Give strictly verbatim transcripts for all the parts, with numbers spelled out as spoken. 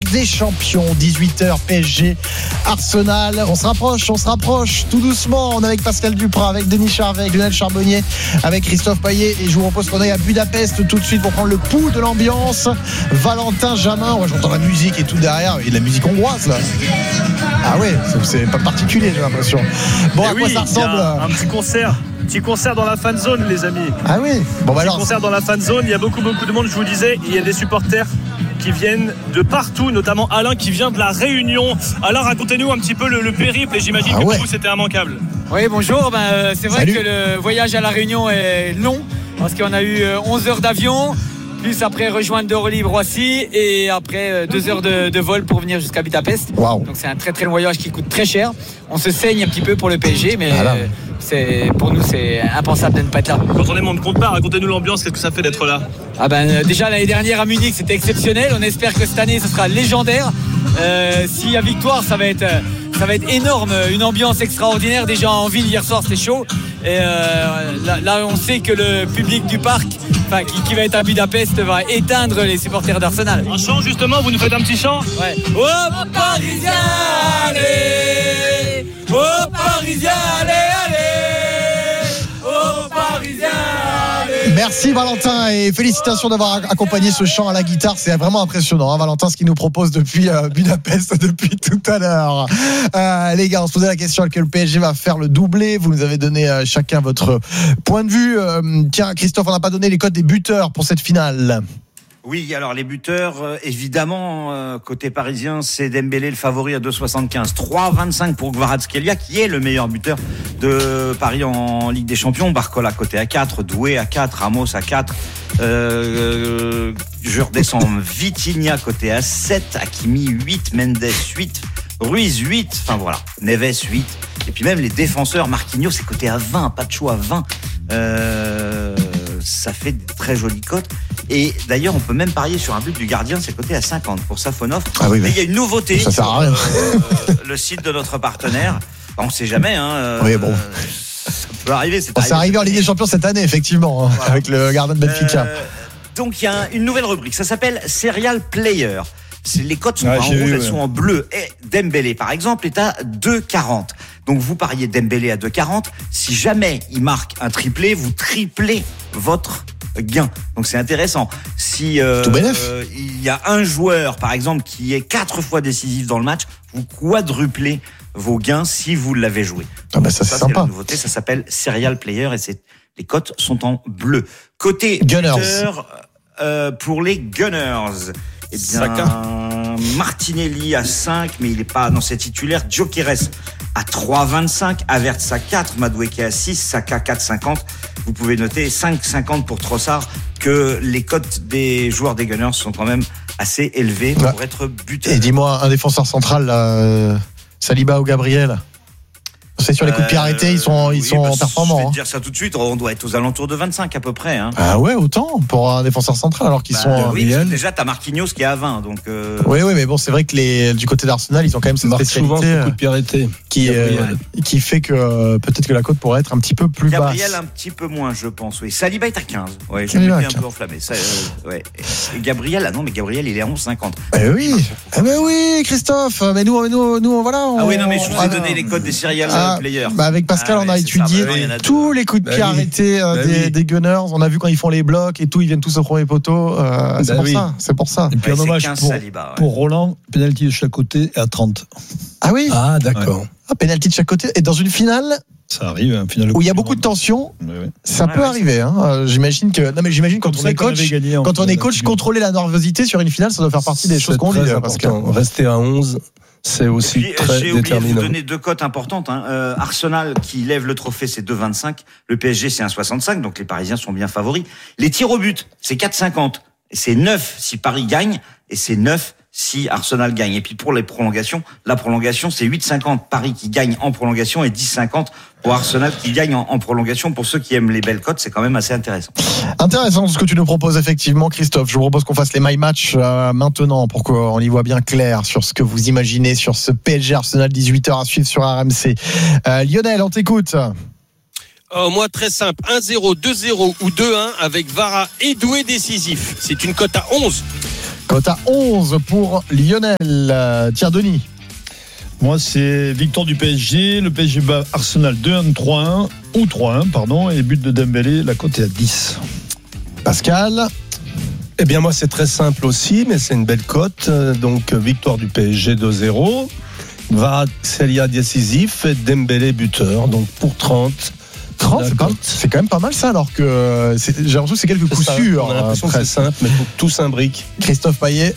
des Champions, dix-huit heures P S G Arsenal. On se rapproche, on se rapproche tout doucement. On est avec Pascal Duprat, avec Denis Charvet, avec Lionel Charbonnier, avec Christophe Payet, et je vous propose qu'on aille à Budapest tout de suite pour prendre le pouls de l'ambiance. Valentin Jamin, ouais, j'entends la musique et tout derrière, il y a de la musique hongroise là. Ah ouais, c'est, c'est pas particulier, j'ai l'impression. Bon, et à oui, quoi ça ressemble? Un petit concert. Petit concert dans la fan zone, les amis. Ah oui. Bon bah petit alors. concert dans la fan zone. Il y a beaucoup beaucoup de monde. Je vous disais, il y a des supporters qui viennent de partout, notamment Alain qui vient de la Réunion. Alain, racontez-nous un petit peu le, le périple, et j'imagine ah que ouais. pour vous c'était immanquable. Oui, bonjour. Ben, euh, c'est vrai Salut. que le voyage à la Réunion est long parce qu'on a eu onze heures d'avion. Plus après rejoindre d'Orly-Roissy et après deux heures de, de vol pour venir jusqu'à Budapest. Wow. Donc c'est un très très long voyage qui coûte très cher. On se saigne un petit peu pour le P S G, mais voilà. c'est, pour nous c'est impensable de ne pas être là. Quand on est monde compte pas, racontez-nous l'ambiance, qu'est-ce que ça fait d'être là? Ah ben déjà l'année dernière à Munich c'était exceptionnel. On espère que cette année ce sera légendaire. Euh, s'il y a victoire, ça va être ça va être énorme, une ambiance extraordinaire. Déjà en ville hier soir c'était chaud. Et euh, là, là on sait que le public du parc, enfin qui, qui va être à Budapest, va éteindre les supporters d'Arsenal. Un chant justement, vous nous faites un petit chant? Ouais. Oh Parisien, allez, oh Parisien, allez, allez, oh Parisien, allez. Merci Valentin et félicitations d'avoir accompagné ce chant à la guitare, c'est vraiment impressionnant hein, Valentin, ce qu'il nous propose depuis euh, Budapest depuis tout à l'heure. Euh, les gars, on se posait la question que le P S G va faire le doublé, vous nous avez donné euh, chacun votre point de vue. Euh, tiens Christophe, on n'a pas donné les codes des buteurs pour cette finale. Oui, alors les buteurs, euh, évidemment, euh, côté parisien, c'est Dembélé le favori à deux virgule soixante-quinze. trois virgule vingt-cinq pour Kvaratskhelia, qui est le meilleur buteur de Paris en Ligue des Champions. Barcola côté à quatre, Doué à quatre, Ramos à quatre. Euh, je redescends, Vitinha côté à sept, Hakimi huit, Mendes huit, Ruiz huit, enfin voilà, Neves huit. Et puis même les défenseurs, Marquinhos c'est côté à vingt, Pacho à vingt. Euh, ça fait de très jolies cotes. Et d'ailleurs, on peut même parier sur un but du gardien, c'est coté à cinquante pour Safonov. Ah oui, mais, mais il y a une nouveauté ça sert sur à rien. Euh, le site de notre partenaire. On ne sait jamais. Hein, euh, oui, bon. Ça peut arriver. C'est, bon, c'est arrivé en Ligue des Champions cette année, effectivement, hein, voilà. Avec le gardien de Benfica. Euh, donc, il y a une nouvelle rubrique. Ça s'appelle Serial Player. C'est, les cotes sont ouais, pas en rouge, vu, elles ouais. sont en bleu. Et Dembélé, par exemple, est à deux virgule quarante. Donc, vous pariez Dembélé à deux virgule quarante. Si jamais il marque un triplé, vous triplez votre gain. Donc, c'est intéressant. Si euh, euh, il y a un joueur, par exemple, qui est quatre fois décisif dans le match, vous quadruplez vos gains si vous l'avez joué. Ah bah ça, c'est ça sympa. C'est la nouveauté, ça s'appelle Serial Player et c'est, les cotes sont en bleu. Côté Gunners. buteur, euh, pour les Gunners, eh bien, Saka. Martinelli à cinq, mais il n'est pas dans ses titulaires. Gyökeres à trois virgule vingt-cinq, Havertz à quatre, Madueke à six, Saka quatre virgule cinquante. Vous pouvez noter cinq virgule cinquante pour Trossard, que les cotes des joueurs des Gunners sont quand même assez élevées pour ouais. être buteur. Et dis-moi, un défenseur central, là, euh, Saliba ou Gabriel? C'est sur les coups de pied arrêtés, ils sont, ils oui, sont bah, performants. Je vais te dire ça tout de suite, on doit être aux alentours de vingt-cinq à peu près. Hein. Ah ouais, autant pour un défenseur central alors qu'ils bah, sont. Oui, parce que déjà t'as Marquinhos qui est à vingt, donc. Euh... Oui, oui, mais bon, c'est vrai que les du côté d'Arsenal, ils ont quand même cette spécialité coup de pied arrêté. qui euh, qui fait que euh, peut-être que la cote pourrait être un petit peu plus Gabriel, basse. Gabriel un petit peu moins, je pense. Oui, Saliba est à quinze. Ouais, j'ai été un peu enflammé. Ça, euh, ouais. Et Gabriel, ah non, mais Gabriel, il est à onze virgule cinquante. Eh oui, eh ben oui, Christophe. Mais nous, nous, nous, voilà. On... Ah oui, non, mais je vous ai donné les codes des serial ah, players. Bah avec Pascal, ah, on a étudié bah, oui, tous les coups de pied bah, arrêtés euh, bah, des, oui. des Gunners. On a vu quand ils font les blocs et tout, ils viennent tous au premier poteau. Euh, bah, c'est pour oui. ça, c'est pour ça. Et puis ouais, un hommage pour, Saliba, ouais. pour Roland, penalty de chaque côté à trente. Ah oui. Ah d'accord. Ouais. Ah, penalty de chaque côté. Et dans une finale. Ça arrive, un final où il y a beaucoup de tension. Ouais, ouais. Ça ouais, peut ouais, arriver. Hein. Euh, j'imagine que. Non mais j'imagine quand on est coach, quand on est coach, contrôler la nervosité sur une finale, ça doit faire partie des choses qu'on dit. Parce que rester à onze. C'est aussi puis, très j'ai déterminant. J'ai oublié de vous donner deux cotes importantes. Hein. Euh, Arsenal qui lève le trophée, c'est deux virgule vingt-cinq. Le P S G, c'est un virgule soixante-cinq. Donc les Parisiens sont bien favoris. Les tirs au but, c'est quatre virgule cinquante. C'est neuf si Paris gagne et c'est neuf si Arsenal gagne. Et puis pour les prolongations, la prolongation, c'est huit virgule cinquante. Paris qui gagne en prolongation et dix virgule cinquante pour Arsenal qui gagne en, en prolongation. Pour ceux qui aiment les belles cotes, c'est quand même assez intéressant. Intéressant ce que tu nous proposes effectivement, Christophe. Je vous propose qu'on fasse les My Match euh, maintenant pour qu'on y voit bien clair sur ce que vous imaginez sur ce P S G Arsenal, dix-huit heures à suivre sur R M C. Euh, Lionel, on t'écoute. Oh, moi, très simple. un zéro, deux zéro ou deux un avec Vara et Doué décisif. C'est une cote à onze. Cote à onze pour Lionel. Euh, tiens, Denis. Moi, c'est victoire du P S G. Le P S G bat Arsenal deux un, trois un, ou trois un, pardon, et but de Dembélé, la cote est à dix. Pascal. Eh bien, moi, c'est très simple aussi, mais c'est une belle cote. Donc, victoire du P S G deux zéro. Kvaratskhelia décisif, et Dembélé buteur. Donc, pour trente. trente, c'est, pas, c'est quand même pas mal ça, alors que c'est, j'ai l'impression que c'est quelques coups sûrs. On a l'impression euh, que c'est simple, mais tout s'imbrique. Christophe Payet.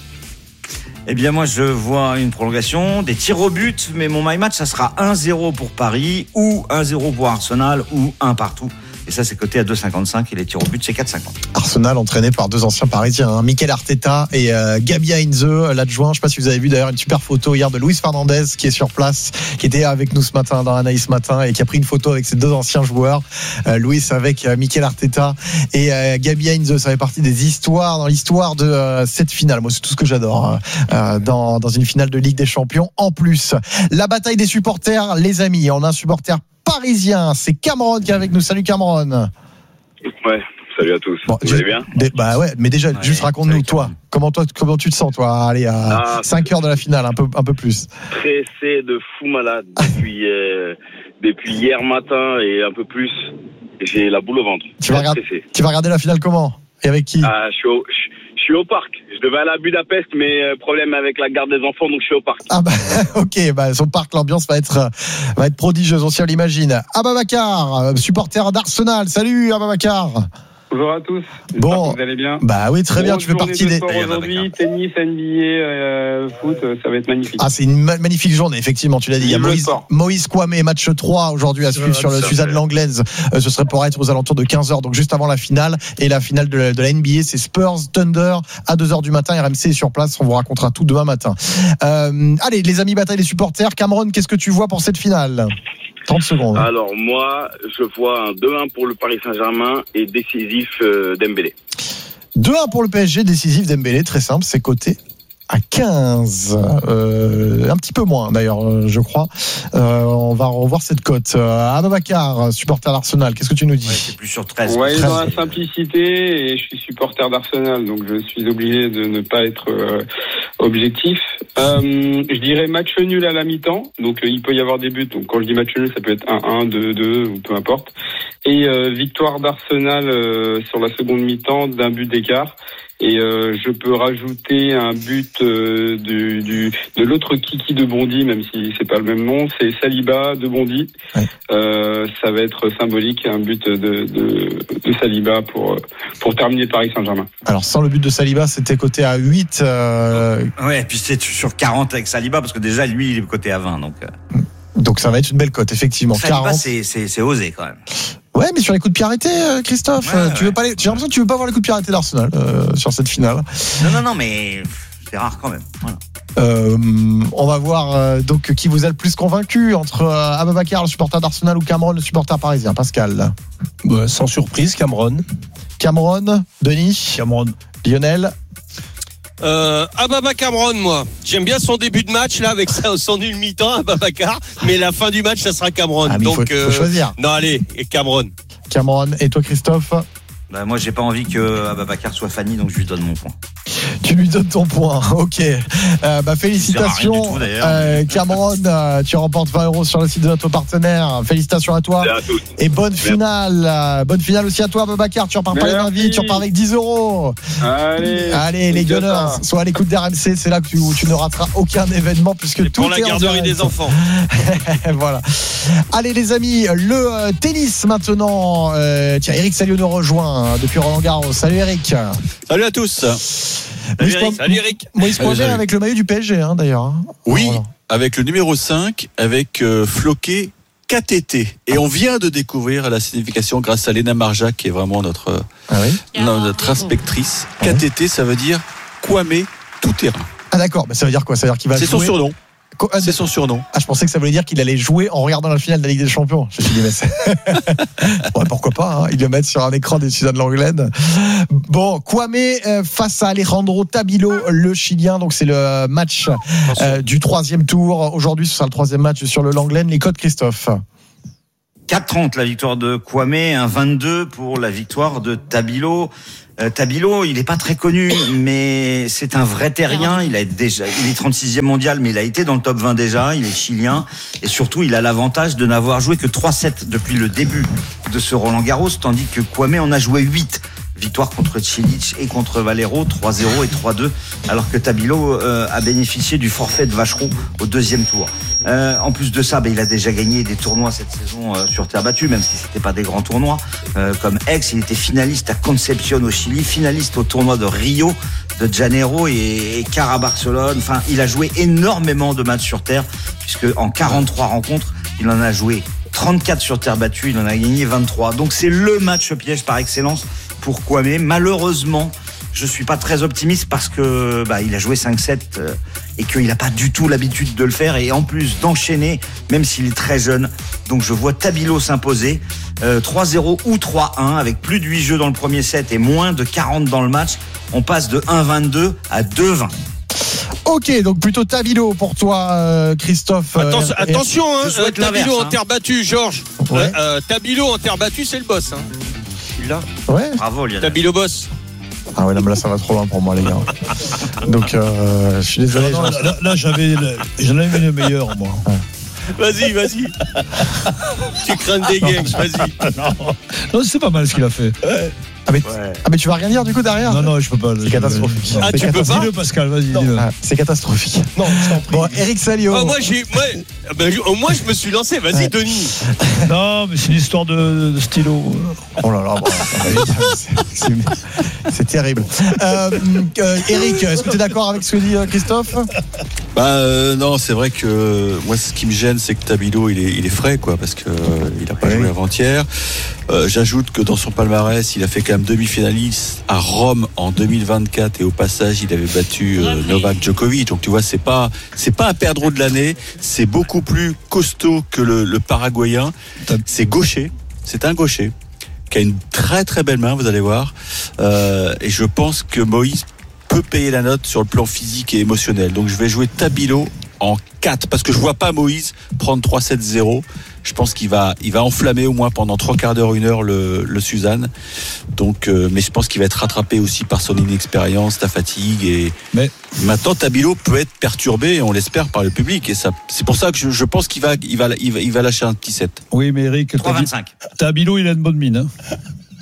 Eh bien, moi, je vois une prolongation, des tirs au but, mais mon my match, ça sera un zéro pour Paris, ou un zéro pour Arsenal, ou un partout. Et ça, c'est coté à deux cinquante-cinq, et les tirs au but, c'est quatre cinquante. Arsenal entraîné par deux anciens parisiens, hein, Mikel Arteta et euh, Gabi Heinze, l'adjoint. Je ne sais pas si vous avez vu d'ailleurs une super photo hier de Luis Fernandez qui est sur place, qui était avec nous ce matin dans Anaïs ce matin et qui a pris une photo avec ses deux anciens joueurs, euh, Luis avec euh, Mikel Arteta et euh, Gabi Heinze. Ça fait partie des histoires dans l'histoire de euh, cette finale. Moi, c'est tout ce que j'adore euh, dans, dans une finale de Ligue des Champions. En plus, la bataille des supporters, les amis. On a un supporter parisien, c'est Cameron qui est avec nous. Salut Cameron. Ouais, salut à tous. Bon, vous allez bien? des, Bah ouais, mais déjà, ouais, juste raconte-nous, toi, comment, toi, comment tu te sens, toi, allez, à ah, cinq heures de la finale, un peu, un peu plus. Pressé de fou malade depuis, euh, depuis hier matin et un peu plus. J'ai la boule au ventre. Tu vas, regarder, tu vas regarder la finale comment? Et avec qui? Ah, je suis au, je, je suis au parc. Je devais aller à Budapest, mais euh, problème avec la garde des enfants, donc je suis au parc. Ah bah ok, bah son parc, l'ambiance va être va être prodigieuse, aussi on l'imagine. Ababakar, supporter d'Arsenal. Salut Ababakar. Bonjour à tous. J'espère bon, que vous allez bien. Bah oui, très bien. Tu fais partie des. Aujourd'hui, tennis, N B A, euh, foot, ça va être magnifique. Ah, c'est une ma- magnifique journée, effectivement. Tu l'as dit. Il y a Moïse, Moïse Kouamé, match trois aujourd'hui à suivre sur le Suzanne Langlaise. Euh, ce serait pour être aux alentours de quinze heures, donc juste avant la finale. Et la finale de la, de la N B A, c'est Spurs Thunder à deux heures du matin. R M C est sur place. On vous racontera tout demain matin. Euh, allez, les amis, bataille des supporters. Cameron, qu'est-ce que tu vois pour cette finale? trente secondes. Alors moi, je vois un deux un pour le Paris Saint-Germain et décisif euh, Dembélé. deux un pour le P S G, décisif Dembélé, très simple, c'est coté à quinze. Euh, un petit peu moins d'ailleurs, je crois. Euh, on va revoir cette cote. Euh, Ababakar, supporter d'Arsenal, qu'est-ce que tu nous dis? Ouais, c'est plus sur treize. Ouais, dans la simplicité, et je suis supporter d'Arsenal, donc je suis obligé de ne pas être euh, objectif. Euh, je dirais match nul à la mi-temps, donc euh, il peut y avoir des buts. Donc quand je dis match nul, ça peut être un un, deux deux ou peu importe. Et euh, victoire d'Arsenal euh, sur la seconde mi-temps d'un but d'écart. Et euh, je peux rajouter un but euh, du, du de l'autre Kiki de Bondy, même si c'est pas le même nom, c'est Saliba de Bondy. Ouais. Euh, ça va être symbolique, un but de, de, de Saliba pour pour terminer Paris Saint-Germain. Alors sans le but de Saliba, c'était coté à huit. Euh... Ouais, et puis c'est sur quarante avec Saliba, parce que déjà lui il est coté à vingt, donc. Euh... Donc ça va être une belle cote, effectivement. Saliba, quarante. c'est c'est c'est osé quand même. Ouais, mais sur les coups de pied arrêtés, Christophe, ouais, tu ouais. veux pas les... j'ai l'impression que tu veux pas voir les coups de pied arrêtés d'Arsenal euh, sur cette finale. Non, non, non, mais c'est rare quand même. Voilà. Euh, on va voir euh, donc qui vous a le plus convaincu entre euh, Ababakar, le supporter d'Arsenal, ou Cameron, le supporter parisien. Pascal. Ouais, sans surprise, Cameron. Cameron, Denis. Cameron. Lionel. Euh, Ababa Cameron, moi. J'aime bien son début de match, là, avec son nul mi-temps, Ababacar. Mais la fin du match, ça sera Cameron. Ah, donc, faut, faut euh, choisir. Non, allez, et Cameron. Cameron. Et toi, Christophe? Bah, moi, j'ai pas envie que Ababacar soit Fanny, donc je lui donne mon point. Tu lui donnes ton point, ok. Euh, bah, félicitations, tout, euh, Cameron. Euh, tu remportes vingt euros sur le site de notre partenaire. Félicitations à toi. À et bonne finale. Euh, bonne finale aussi à toi, Ababakar. Tu repars pas les mains vides, tu repars avec dix euros. Allez, Allez les Gunners, sois à l'écoute d'R M C. C'est là que tu, où tu ne rateras aucun événement, puisque et tout pour est la garderie des enfants. Voilà. Allez les amis, le euh, tennis maintenant. Euh, tiens, Eric Salio nous rejoint hein, depuis Roland Garros. Salut Eric. Salut à tous. Salut Eric. Salut Eric. Moïse Poirier avec le maillot du P S G hein, d'ailleurs. Hein. Oui, voilà. Avec le numéro cinq, avec euh, floqué K T T. Et on vient de découvrir la signification grâce à Léna Marjac, qui est vraiment notre, ah oui notre inspectrice. Ah K T T, ça veut dire Kwame tout terrain. Ah d'accord, mais ça veut dire quoi? Ça veut dire qu'il va C'est jouer... son surnom. Ah, c'est son surnom. Ah, je pensais que ça voulait dire qu'il allait jouer en regardant la finale de la Ligue des Champions. Je me suis dit, mais c'est... ouais, pourquoi pas, hein. Ils le mettent sur un écran des Suzanne Langlaine. Bon, Kwame euh, face à Alejandro Tabilo, le Chilien. Donc, c'est le match euh, du troisième tour. Aujourd'hui, ce sera le troisième match sur le Langlaine. Les codes, Christophe? quatre trente la victoire de Kwame, un vingt-deux pour la victoire de Tabilo. Euh, Tabilo, il n'est pas très connu, mais c'est un vrai terrien. Il a déjà, il est trente-sixième mondial, mais il a été dans le top vingt déjà. Il est chilien et surtout, il a l'avantage de n'avoir joué que trois sets depuis le début de ce Roland-Garros, tandis que Kwame en a joué huit. Victoire contre Cilic et contre Valero, trois zéro et trois deux, alors que Tabilo euh, a bénéficié du forfait de Vachereau au deuxième tour. Euh, en plus de ça, bah, il a déjà gagné des tournois cette saison euh, sur terre battue, même si c'était pas des grands tournois. Euh, comme Aix, il était finaliste à Concepción au Chili, finaliste au tournoi de Rio de Janeiro et, et Car à Barcelone. Enfin, il a joué énormément de matchs sur terre, puisque en quarante-trois rencontres, il en a joué trente-quatre sur terre battue, il en a gagné vingt-trois. Donc c'est le match piège par excellence pour Kwame. Malheureusement, je suis pas très optimiste parce que bah, il a joué cinq sept euh, et qu'il n'a pas du tout l'habitude de le faire et en plus d'enchaîner, même s'il est très jeune. Donc je vois Tabilo s'imposer euh, trois zéro ou trois un avec plus de huit jeux dans le premier set et moins de quarante dans le match. On passe de un vingt-deux à deux vingt. Ok, donc plutôt Tabilo pour toi, euh, Christophe. Atten- euh, attention, hein, euh, Tabilo hein. en terre battue, Georges. Ouais. Euh, euh, Tabilo en terre battue, c'est le boss. Hein. Là. Ouais. Bravo Lionel. Tabilo boss. Ah ouais, non, mais là ça va trop loin pour moi les gars. Donc euh, je suis désolé. Non, je- là, là, là, j'avais, le- j'en avais le meilleur, moi. Vas-y, vas-y. Tu crains des gangs, vas-y. Non, non, c'est pas mal ce qu'il a fait. Ah mais, Ouais. ah mais tu vas rien dire du coup derrière. Non, non, je peux pas. C'est catastrophique. Ah, C'est tu peux catastrophique. pas Dis-le, Pascal, vas-y, Non, dis-le. ah, c'est catastrophique. Non, je t'en prie. Bon, Eric Salio. Ah, moi, j'ai. Moi, ah ben, au moins, je me suis lancé. Vas-y, Ouais. Denis. Non, mais c'est une histoire de, de stylo. Oh là là, bon, c'est- c'est, c'est terrible. Euh, euh, Eric, est-ce que tu es d'accord avec ce que dit euh, Christophe? Bah euh, non, c'est vrai que euh, moi ce qui me gêne c'est que Tabilo il est, il est frais quoi parce que euh, il a pas Oui. joué avant-hier. Euh, j'ajoute que dans son palmarès il a fait quand même demi-finaliste à Rome en deux mille vingt-quatre et au passage il avait battu euh, Novak Djokovic. Donc tu vois c'est pas c'est pas un perdreau de l'année, c'est beaucoup plus costaud que le, le Paraguayen. C'est gaucher, c'est un gaucher qui a une très très belle main, vous allez voir. Euh, et je pense que Moïse peut payer la note sur le plan physique et émotionnel. Donc je vais jouer Tabilo en quatre parce que je vois pas Moïse prendre trois sept zéro. Je pense qu'il va il va enflammer au moins pendant trois quarts d'heure, une heure le, le Suzanne. Donc euh, mais je pense qu'il va être rattrapé aussi par son inexpérience, la fatigue et Mais maintenant Tabilo peut être perturbé, on l'espère, par le public et ça c'est pour ça que je, je pense qu'il va il va il va il va lâcher un petit set. oui, mais Eric, trois vingt-cinq. Tabilo, il a une bonne mine. Hein.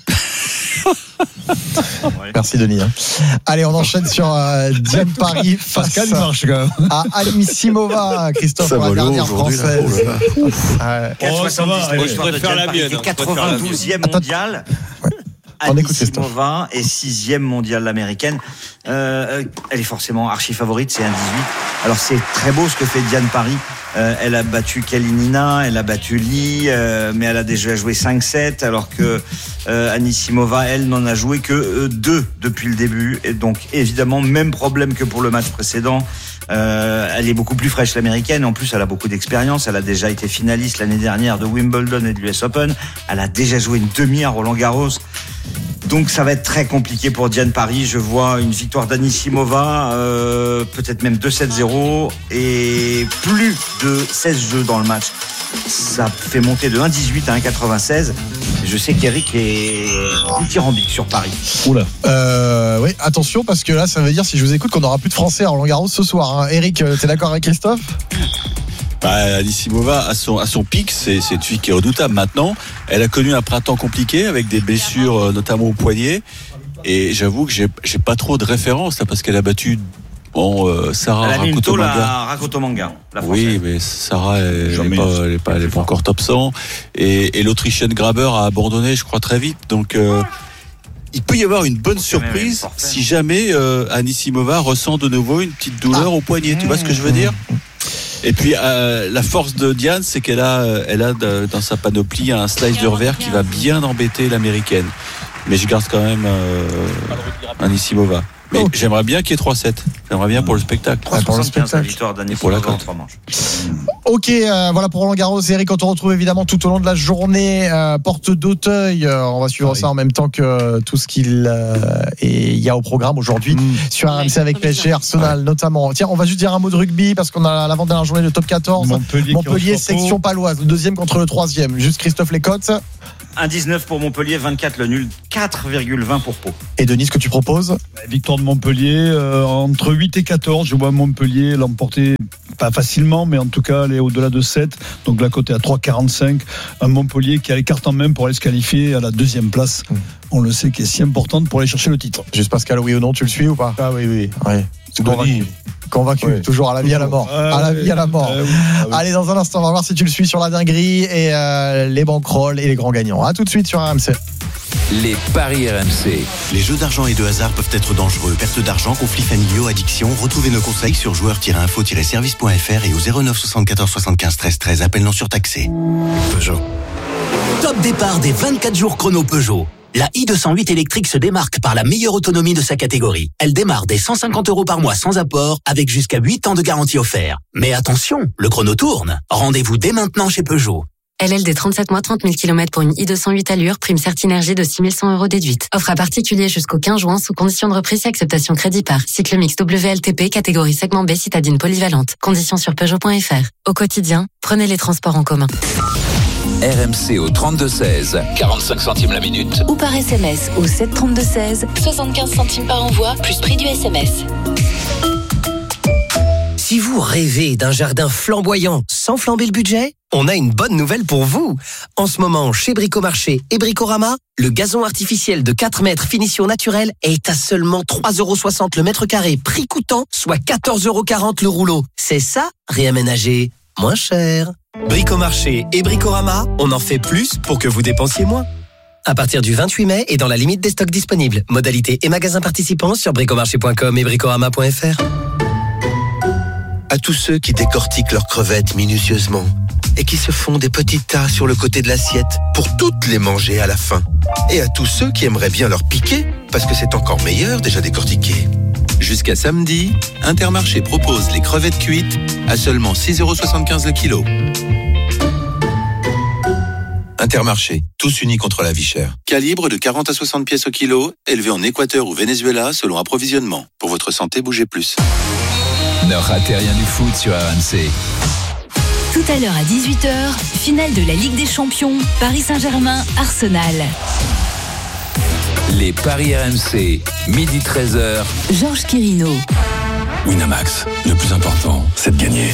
Merci Denis. hein. Allez, on enchaîne sur euh, Diane Paris face Pascal, il marche quand même. à Anisimova. Christophe, Ça pour la va l'eau dernière aujourd'hui, là. française. Oh là là. Ouais. Oh, ça va, quatre-vingt-dix-neuf, allez. l'histoire de Je préfère Diane la Paris, mienne, qui est hein, je préfère la mienne. quatre-vingt-douzième Attends. mondiale. On écoute Christophe. Anisimova est sixième mondiale américaine. Euh, elle est forcément archi favorite, c'est un dix-huit. Alors c'est très beau ce que fait Diane Paris. Euh, elle a battu Kalinina, elle a battu Lee, euh, mais elle a déjà joué cinq sept, alors que euh, Anisimova, elle, n'en a joué que euh, deux depuis le début. Et donc évidemment, même problème que pour le match précédent. Euh, elle est beaucoup plus fraîche, l'américaine. En plus, elle a beaucoup d'expérience. Elle a déjà été finaliste l'année dernière de Wimbledon et de l'U S Open. Elle a déjà joué une demi à Roland-Garros. Donc ça va être très compliqué pour Diane Paris. Je vois une victoire d'Anisimova, euh, peut-être même deux sept zéro et plus de seize jeux dans le match. Ça fait monter de un dix-huit à un quatre-vingt-seize. Je sais qu'Eric est dithyrambique sur Paris. Oula. Euh, oui, attention parce que là, ça veut dire si je vous écoute qu'on n'aura plus de Français à Roland Garros ce soir. Hein. Eric, t'es d'accord avec Christophe? Bah, Anisimova, à son, à son pic, c'est, c'est une fille qui est redoutable. Maintenant, elle a connu un printemps compliqué avec des blessures, euh, notamment au poignet. Et j'avoue que j'ai, j'ai pas trop de références là, parce qu'elle a battu bon, euh, Sarah Elle a mis une tôle Rakotomanga. à Rakotomanga, la française. Oui, mais Sarah, elle n'est Jamais. pas, elle est pas, elle est pas encore top cent. Et, et l'Autrichienne Graber a abandonné, je crois, très vite. Donc, euh, il peut y avoir une bonne surprise si jamais euh, Anisimova ressent de nouveau une petite douleur Ah. au poignet. Tu vois ce que je veux dire? Et puis euh, la force de Diane, c'est qu'elle a, euh, elle a de- dans sa panoplie un slice de revers qui va bien embêter l'américaine. Mais je garde quand même euh, Anisimova. Mais Ok. j'aimerais bien qu'il y ait trois sept. J'aimerais bien pour le spectacle. trois virgule soixante-quinze la victoire d'Annie pour la en cote. trois manches. Ok, euh, voilà pour Roland Garros. Eric, on te retrouve évidemment tout au long de la journée. Euh, porte d'Auteuil, euh, on va suivre Ah oui. ça en même temps que tout ce qu'il euh, est- y a au programme aujourd'hui Mmh. sur R M C avec Ouais, P S G, Arsenal notamment. Tiens, on va juste dire un mot de rugby parce qu'on a l'avant-dernière journée de top quatorze. Montpellier, Montpellier, qui section paloise, le deuxième contre le troisième. Juste Christophe Lécotte. un virgule dix-neuf pour Montpellier, vingt-quatre le nul, quatre virgule vingt pour Pau. Et Denis, ce que tu proposes? Victoire de Montpellier, euh, entre huit et quatorze, je vois Montpellier l'emporter, pas facilement, mais en tout cas aller au-delà de sept. Donc la cote est à trois virgule quarante-cinq. Un Montpellier qui a les cartes en main pour aller se qualifier à la deuxième place. On le sait, qui est si importante pour aller chercher le titre. Juste Pascal, oui ou non, tu le suis ou pas? Ah oui, oui. Oui. C'est Convaincu. Convaincu, Ouais. toujours à la vie, à la mort. Ah, à la ouais. vie, à la mort. Ah oui, ah oui. Allez, dans un instant, on va voir si tu le suis sur la dinguerie et euh, les banquerolles et les grands gagnants. À tout de suite sur R M C. Les paris R M C. Les jeux d'argent et de hasard peuvent être dangereux. Perte d'argent, conflits familiaux, addiction. Retrouvez nos conseils sur joueurs tiret info tiret service point f r et au zéro neuf soixante-quatorze soixante-quinze treize treize. Appel non surtaxé. Peugeot. Top départ des vingt-quatre jours chrono Peugeot. La i deux cent huit électrique se démarque par la meilleure autonomie de sa catégorie. Elle démarre dès cent cinquante euros par mois sans apport, avec jusqu'à huit ans de garantie offert. Mais attention, le chrono tourne. Rendez-vous dès maintenant chez Peugeot. L L D trente-sept mois, trente mille kilomètres pour une i deux cent huit allure, prime Certinergie de six mille cent euros déduite. Offre à particulier jusqu'au quinze juin sous condition de reprise et acceptation crédit par. Cycle mix W L T P, catégorie segment B, citadine polyvalente. Conditions sur Peugeot point F R. Au quotidien, prenez les transports en commun. R M C au trente-deux seize, quarante-cinq centimes la minute. Ou par S M S au sept trente-deux seize, soixante-quinze centimes par envoi, plus prix du S M S. Si vous rêvez d'un jardin flamboyant sans flamber le budget, on a une bonne nouvelle pour vous. En ce moment, chez Bricomarché et Bricorama, le gazon artificiel de quatre mètres finition naturelle est à seulement trois euros soixante le mètre carré, prix coûtant, soit quatorze euros quarante le rouleau. C'est ça, réaménager moins cher. Bricomarché et Bricorama, on en fait plus pour que vous dépensiez moins. À partir du vingt-huit mai et dans la limite des stocks disponibles. Modalités et magasins participants sur bricomarché point com et bricorama point f r. À tous ceux qui décortiquent leurs crevettes minutieusement et qui se font des petits tas sur le côté de l'assiette pour toutes les manger à la fin. Et à tous ceux qui aimeraient bien leur piquer parce que c'est encore meilleur déjà décortiqué. Jusqu'à samedi, Intermarché propose les crevettes cuites à seulement six euros soixante-quinze le kilo. Intermarché, tous unis contre la vie chère. Calibre de quarante à soixante pièces au kilo, élevé en Équateur ou Venezuela selon approvisionnement. Pour votre santé, bougez plus. Ne ratez rien du foot sur R M C. Tout à l'heure à dix-huit heures, finale de la Ligue des Champions, Paris Saint-Germain, Arsenal. Les paris R M C, midi treize heures. Georges Quirino. Winamax, le plus important, c'est de gagner.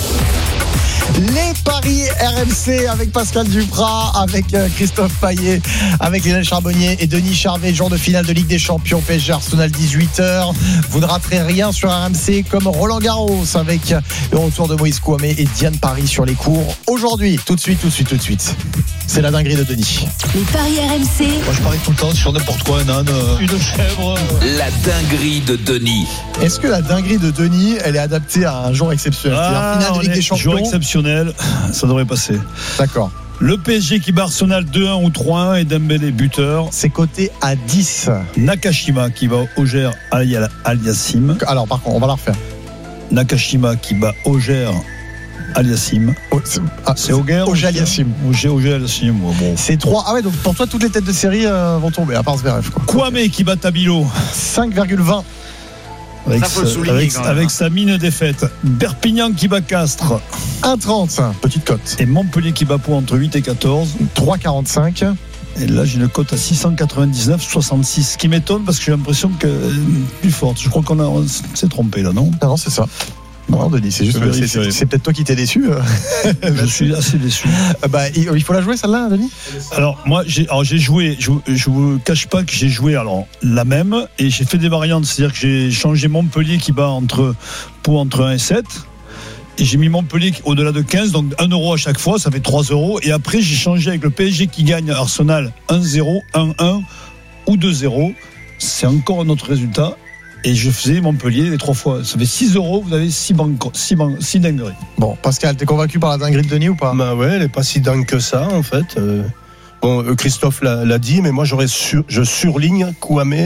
Les paris R M C avec Pascal Duprat, avec Christophe Payet, avec Lionel Charbonnier et Denis Charvet, jour de finale de Ligue des Champions, P S G Arsenal, dix-huit heures. Vous ne raterez rien sur R M C comme Roland Garros avec le retour de Moïse Kouame et Diane Paris sur les cours. Aujourd'hui, tout de suite, tout de suite, tout de suite. C'est la dinguerie de Denis. Les paris R M C. Moi, je parie tout le temps sur n'importe quoi, un âne, une chèvre. La dinguerie de Denis. Est-ce que la dinguerie de Denis, elle est adaptée à un jour exceptionnel? Ah, finale de Ligue des Champions. Jour exceptionnel, ça devrait passer. D'accord. Le P S G qui bat Arsenal deux un ou trois un et Dembélé buteur. C'est coté à dix. Nakashima qui bat Auger Aliassim. Alors par contre, on va la refaire. Nakashima qui bat Auger Aliassim. Oh, c'est ah, c'est Auger Auger Aliassim. Auger Auger Aliassim. Bon. C'est trois. Ah ouais, donc pour toi, toutes les têtes de série euh, vont tomber, à part Zverev. Kouame qui bat Tabilo. cinq virgule vingt. Avec, ça, faut le souligner, avec, quand même. avec sa mine défaite. Perpignan qui bat Castres. un virgule trente. Petite cote. Et Montpellier qui bat Pau entre huit et quatorze. trois virgule quarante-cinq. Et là, j'ai une cote à six cent quatre-vingt-dix-neuf virgule soixante-six. Ce qui m'étonne parce que j'ai l'impression que euh, plus forte. Je crois qu'on a, on s'est trompé là, non? Non, non, c'est ça. Non, Denis, c'est juste. C'est, c'est, c'est peut-être toi qui t'es déçu. Je suis assez déçu. Bah, il faut la jouer celle-là, Denis. Alors moi, j'ai, alors, j'ai joué. Je, je vous cache pas que j'ai joué alors la même et j'ai fait des variantes. C'est-à-dire que j'ai changé Montpellier qui bat entre pour entre un et sept. Et j'ai mis Montpellier au-delà de quinze, donc un euro à chaque fois, ça fait trois euros. Et après, j'ai changé avec le P S G qui gagne Arsenal un zéro, un un ou deux zéro. C'est encore un autre résultat. Et je faisais Montpellier les trois fois. Ça fait six euros, vous avez six banques, six dingueries. Bon, Pascal, t'es convaincu par la dinguerie de Denis ou pas? Bah ouais, elle n'est pas si dingue que ça, en fait. Euh, bon, Christophe l'a, l'a dit, mais moi, j'aurais sur, je surligne Kouame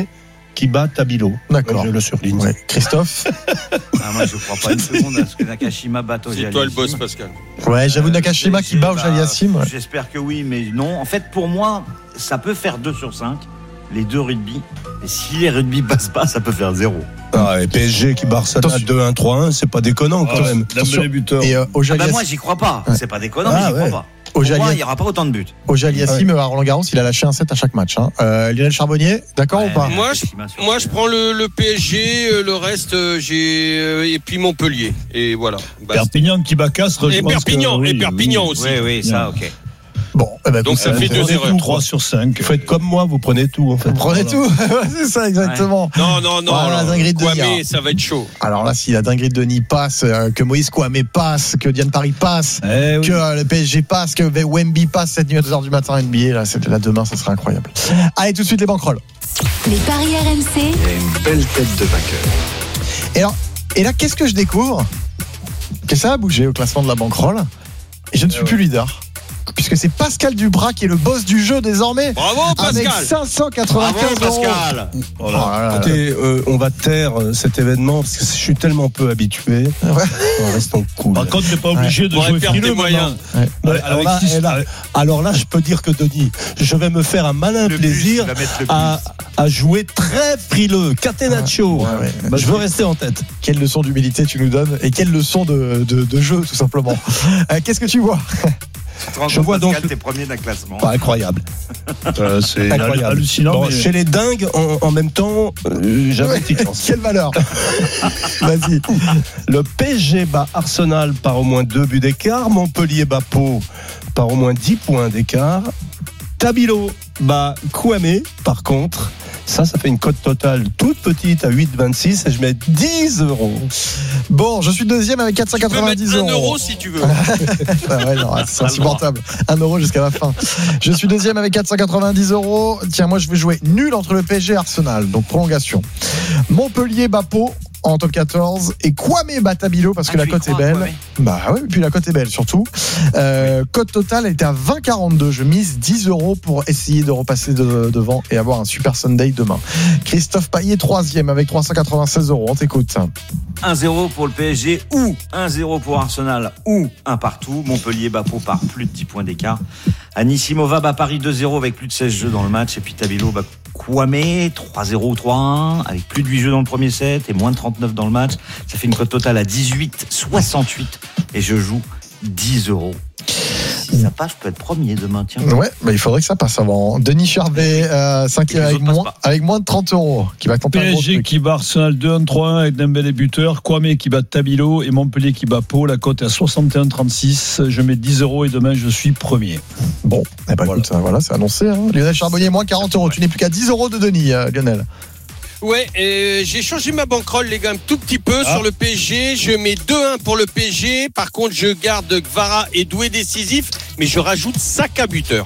qui bat Tabilo. D'accord. Je le surligne. Ouais. Christophe. Ah, moi, je ne crois pas une seconde à ce que Nakashima batte Ojali. C'est toi le boss, Pascal. Ouais, j'avoue, Nakashima Euh, qui bat bah, Ojali Yassim. Ouais. J'espère que oui, mais non. En fait, pour moi, ça peut faire deux sur cinq, les deux rugby. Et si les rugby passent pas, ça peut faire zéro. Ah, et P S G qui bat Arsenal deux un trois un, c'est pas déconnant quand même. Dembélé buteur. Et euh, Ah Ojali bah moi, Yassim- j'y crois pas. Ouais. C'est pas déconnant, Ah, mais j'y ouais. crois pas. Pour Ojali- moi, il n'y aura pas autant de buts. Ojali Yassim à Roland Garros, il a lâché un set à chaque match. Hein. Euh, Lionel Charbonnier, d'accord Ouais, ou pas? mais- Moi, je, moi, je prends le, le P S G, euh, le reste, euh, j'ai euh, et puis Montpellier. Et voilà. Bah, Perpignan qui bat Castres. je et pense Perpignan, que, oui, et Perpignan oui. aussi. Oui, oui, ça, ok. Bon, eh ben, Donc écoute, ça fait euh, deux prenez erreurs. tout. trois sur cinq. Vous faites comme moi, vous prenez tout en fait. Vous prenez Voilà. tout. C'est ça, exactement. Non, non, non. Voilà, la dinguerie de Kwame, Denis. ça va être chaud. Alors là, si la dinguerie de Denis passe, euh, que Moïse Kouamé passe, que Diane Paris passe, Eh oui. que euh, le P S G passe, que Wemby passe cette nuit à deux heures du matin N B A, là, c'est, là demain, ça sera incroyable. Allez, tout de suite, les banquerolles. Les paris R M C. Il y a une belle tête de vainqueur. Et, alors, et là, qu'est-ce que je découvre? Que ça a bougé au classement de la banquerolle. Et je ne suis plus leader. Puisque c'est Pascal Dubras qui est le boss du jeu désormais. Bravo, Avec Pascal. cinq cent quatre-vingt-quinze Bravo, euros. Pascal. Oh là là. Écoutez, euh, on va taire euh, cet événement parce que je suis tellement peu habitué. On reste en cool. Par contre, t'es pas obligé de On va jouer perdre des frileux moyens. maintenant. Ouais, alors, Avec là, six- et là, alors là, je peux dire que Denis, je vais me faire un malin Le plaisir plus, il va mettre le à, à jouer très frileux. Catenaccio. Ouais, ouais. Bah, je veux rester en tête. Quelle leçon d'humilité tu nous donnes et quelle leçon de, de, de jeu, tout simplement. Euh, qu'est-ce que tu vois? Je vois donc- Pascal, t'es premier d'un classement. Pas incroyable. Euh, c'est Incroyable. hallucinant. Bon, mais- Chez les dingues, en, en même temps, euh, j'avais une petite chance. Quelle valeur? Vas-y. Le P S G bat Arsenal par au moins deux buts d'écart. Montpellier bat Pau par au moins dix points d'écart. Tabilo bat Kouamé, par contre. Ça, ça fait une cote totale toute petite à huit virgule vingt-six et je mets dix euros. Bon, je suis deuxième avec quatre cent Tu peux quatre-vingt-dix mettre un euros. euro si tu veux. Ah ouais, non, c'est insupportable. Un euro jusqu'à la fin. Je suis deuxième avec quatre cent quatre-vingt-dix euros. Tiens, moi, je vais jouer nul entre le P S G et Arsenal. Donc, prolongation. Montpellier bat Pau en top quatorze et Kouamé bat Tabilo parce que Ah, la tu y cote est crois, belle. Kouamé Bah oui, et puis la cote est belle surtout. Euh, cote totale elle était à vingt virgule quarante-deux. Je mise dix euros pour essayer de repasser de- devant et avoir un super Sunday demain. Christophe Payet, troisième avec trois cent quatre-vingt-seize euros. On t'écoute. un zéro pour le P S G ou un zéro pour Arsenal ou un partout. Montpellier bat Pau par plus de dix points d'écart. Anisimova bat Paris deux zéro avec plus de seize jeux dans le match. Et puis Tabilo bat Kouamé trois zéro ou trois un avec plus de huit jeux dans le premier set et moins de trente-neuf dans le match. Ça fait une cote totale à dix-huit virgule soixante-huit et je joue dix euros. Si ça passe, je peux être premier demain. Tiens. Ouais, bah il faudrait que ça passe avant. Denis Charvet, euh, cinquième Et que les avec autres moins, passent pas. avec moins de trente euros, qui va tenter un P gros S G truc. qui bat Arsenal deux un trois un avec Dembélé buteur, Kouamé qui bat Tabilo et Montpellier qui bat Pau. La cote est à soixante et un virgule trente-six. Je mets dix euros et demain je suis premier. Bon, eh ben, Voilà. écoute, voilà, c'est annoncé. Hein. Lionel Charbonnier, moins quarante euros. Tu n'es plus qu'à dix euros de Denis, euh, Lionel. Ouais, euh, j'ai changé ma banquerolle, les gars, un tout petit peu Ah. sur le P S G. Je mets deux un pour le P S G. Par contre, je garde Gvara et Doué décisif, mais je rajoute Saka buteur.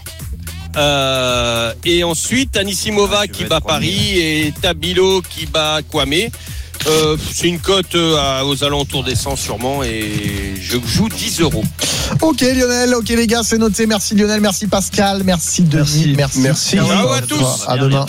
Euh, et ensuite, Anisimova Ah, tu qui veux bat être premier. Paris et Tabilo qui bat Kouamé. Euh, c'est une cote euh, à- aux alentours des cent sûrement et je joue dix euros. Ok Lionel, ok les gars, c'est noté. Merci Lionel, merci Pascal, merci Denis, merci. Merci. Ciao à tous. À demain.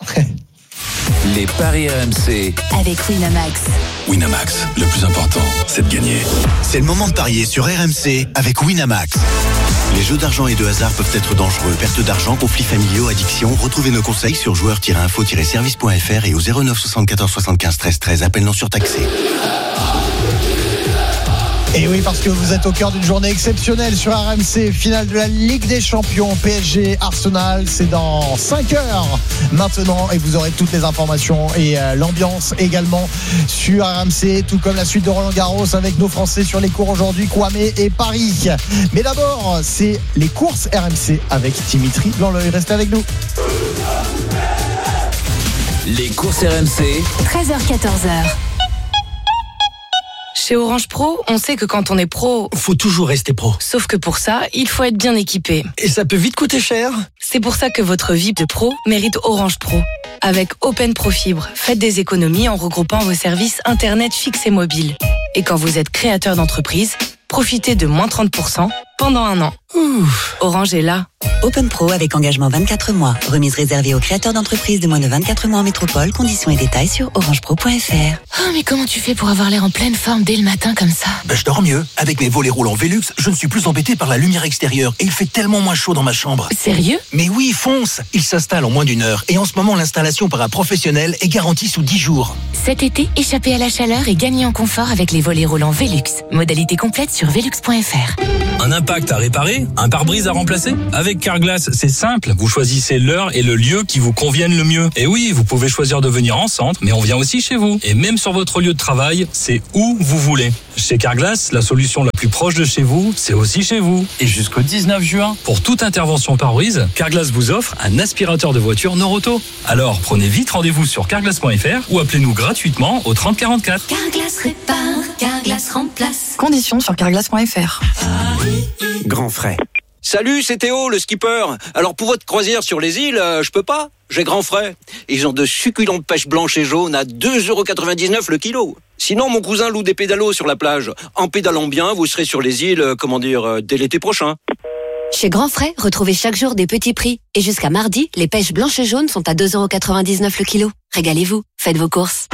Les paris R M C. Avec Winamax. Winamax, le plus important, c'est de gagner. C'est le moment de parier sur R M C avec Winamax. Les jeux d'argent et de hasard peuvent être dangereux. Perte d'argent, conflits familiaux, addiction. Retrouvez nos conseils sur joueurs tiret info tiret service point f r et au zéro neuf soixante-quatorze soixante-quinze treize treize. Appel non surtaxé. Et oui, parce que vous êtes au cœur d'une journée exceptionnelle sur R M C, finale de la Ligue des Champions, P S G, Arsenal, c'est dans cinq heures maintenant et vous aurez toutes les informations et euh, l'ambiance également sur R M C, tout comme la suite de Roland Garros avec nos Français sur les cours aujourd'hui, Kouamé et Paris. Mais d'abord, c'est les courses R M C avec Dimitri Blanc-L'œil. Restez avec nous. Les courses R M C. treize heures quatorze heures. Chez Orange Pro, on sait que quand on est pro, Faut toujours rester pro. sauf que pour ça, il faut être bien équipé. Et ça peut vite coûter cher. C'est pour ça que votre vie de pro mérite Orange Pro. Avec Open Pro Fibre, faites des économies en regroupant vos services Internet fixe et mobile. Et quand vous êtes créateur d'entreprise, profitez de moins trente pour cent pendant un an. Ouf. Orange est là. Open Pro avec engagement vingt-quatre mois. Remise réservée aux créateurs d'entreprises de moins de vingt-quatre mois en métropole. Conditions et détails sur orangepro point f r. Oh, mais comment tu fais pour avoir l'air en pleine forme dès le matin comme ça? Ben, je dors mieux. Avec mes volets roulants Velux, je ne suis plus embêté par la lumière extérieure et il fait tellement moins chaud dans ma chambre. Sérieux? Mais oui, fonce. Il s'installe en moins d'une heure et en ce moment, l'installation par un professionnel est garantie sous dix jours. Cet été, échappez à la chaleur et gagnez en confort avec les volets roulants Velux. Modalité complète sur velux point f r. Un impact à réparer? Un pare-brise à remplacer? Avec Carglass, c'est simple. Vous choisissez l'heure et le lieu qui vous conviennent le mieux. Et oui, vous pouvez choisir de venir en centre, mais on vient aussi chez vous. Et même sur votre lieu de travail, c'est où vous voulez. Chez Carglass, la solution la plus proche de chez vous, c'est aussi chez vous. Et jusqu'au dix-neuf juin, pour toute intervention pare-brise, Carglass vous offre un aspirateur de voiture Noroto. Alors, prenez vite rendez-vous sur carglass point f r ou appelez-nous gratuitement au trente quarante-quatre. Carglass répare, Carglass remplace. Conditions sur carglass point f r. Grand frais. Salut, c'est Théo, le skipper. Alors pour votre croisière sur les îles, euh, je peux pas. J'ai grand frais. Ils ont de succulentes pêches blanches et jaunes à deux euros quatre-vingt-dix-neuf le kilo. Sinon, mon cousin loue des pédalos sur la plage. En pédalant bien, vous serez sur les îles, euh, comment dire, euh, dès l'été prochain. Chez Grand Frais, retrouvez chaque jour des petits prix. Et jusqu'à mardi, les pêches blanches et jaunes sont à deux euros quatre-vingt-dix-neuf le kilo. Régalez-vous, faites vos courses.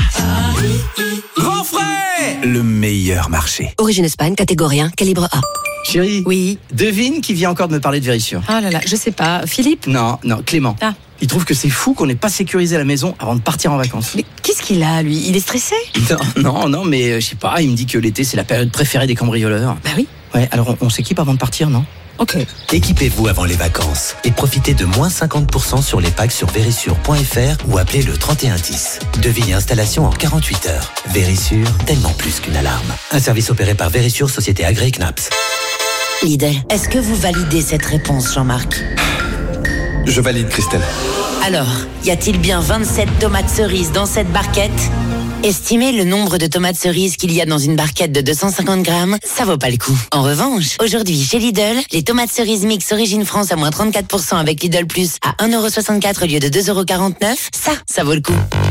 Grand frais, le meilleur marché. Origine Espagne, catégorie un, calibre A. Chérie. Oui. Devine qui vient encore de me parler de Vérissure. Ah là là, je sais pas. Philippe? Non, non, Clément. Ah. Il trouve que c'est fou qu'on n'ait pas sécurisé la maison avant de partir en vacances. Mais qu'est-ce qu'il a, lui? Il est stressé? Non, non, non, mais euh, je sais pas, il me dit que l'été c'est la période préférée des cambrioleurs. Bah oui. Ouais, alors on, on s'équipe avant de partir, non? Ok. Équipez-vous avant les vacances et profitez de moins cinquante pour cent sur les packs sur vérissure point f r ou appelez le trente et un dix. Devis et installation en quarante-huit heures. Vérissure, tellement plus qu'une alarme. Un service opéré par Vérissure, société agréée C N A P S. Lidl, est-ce que vous validez cette réponse, Jean-Marc? Je valide, Christelle. Alors, y a-t-il bien vingt-sept tomates cerises dans cette barquette? Estimez le nombre de tomates cerises qu'il y a dans une barquette de deux cent cinquante grammes, ça vaut pas le coup. En revanche, aujourd'hui chez Lidl, les tomates cerises mix Origine France à moins trente-quatre pour cent avec Lidl Plus à un euro soixante-quatre au lieu de deux euros quarante-neuf, ça, ça vaut le coup.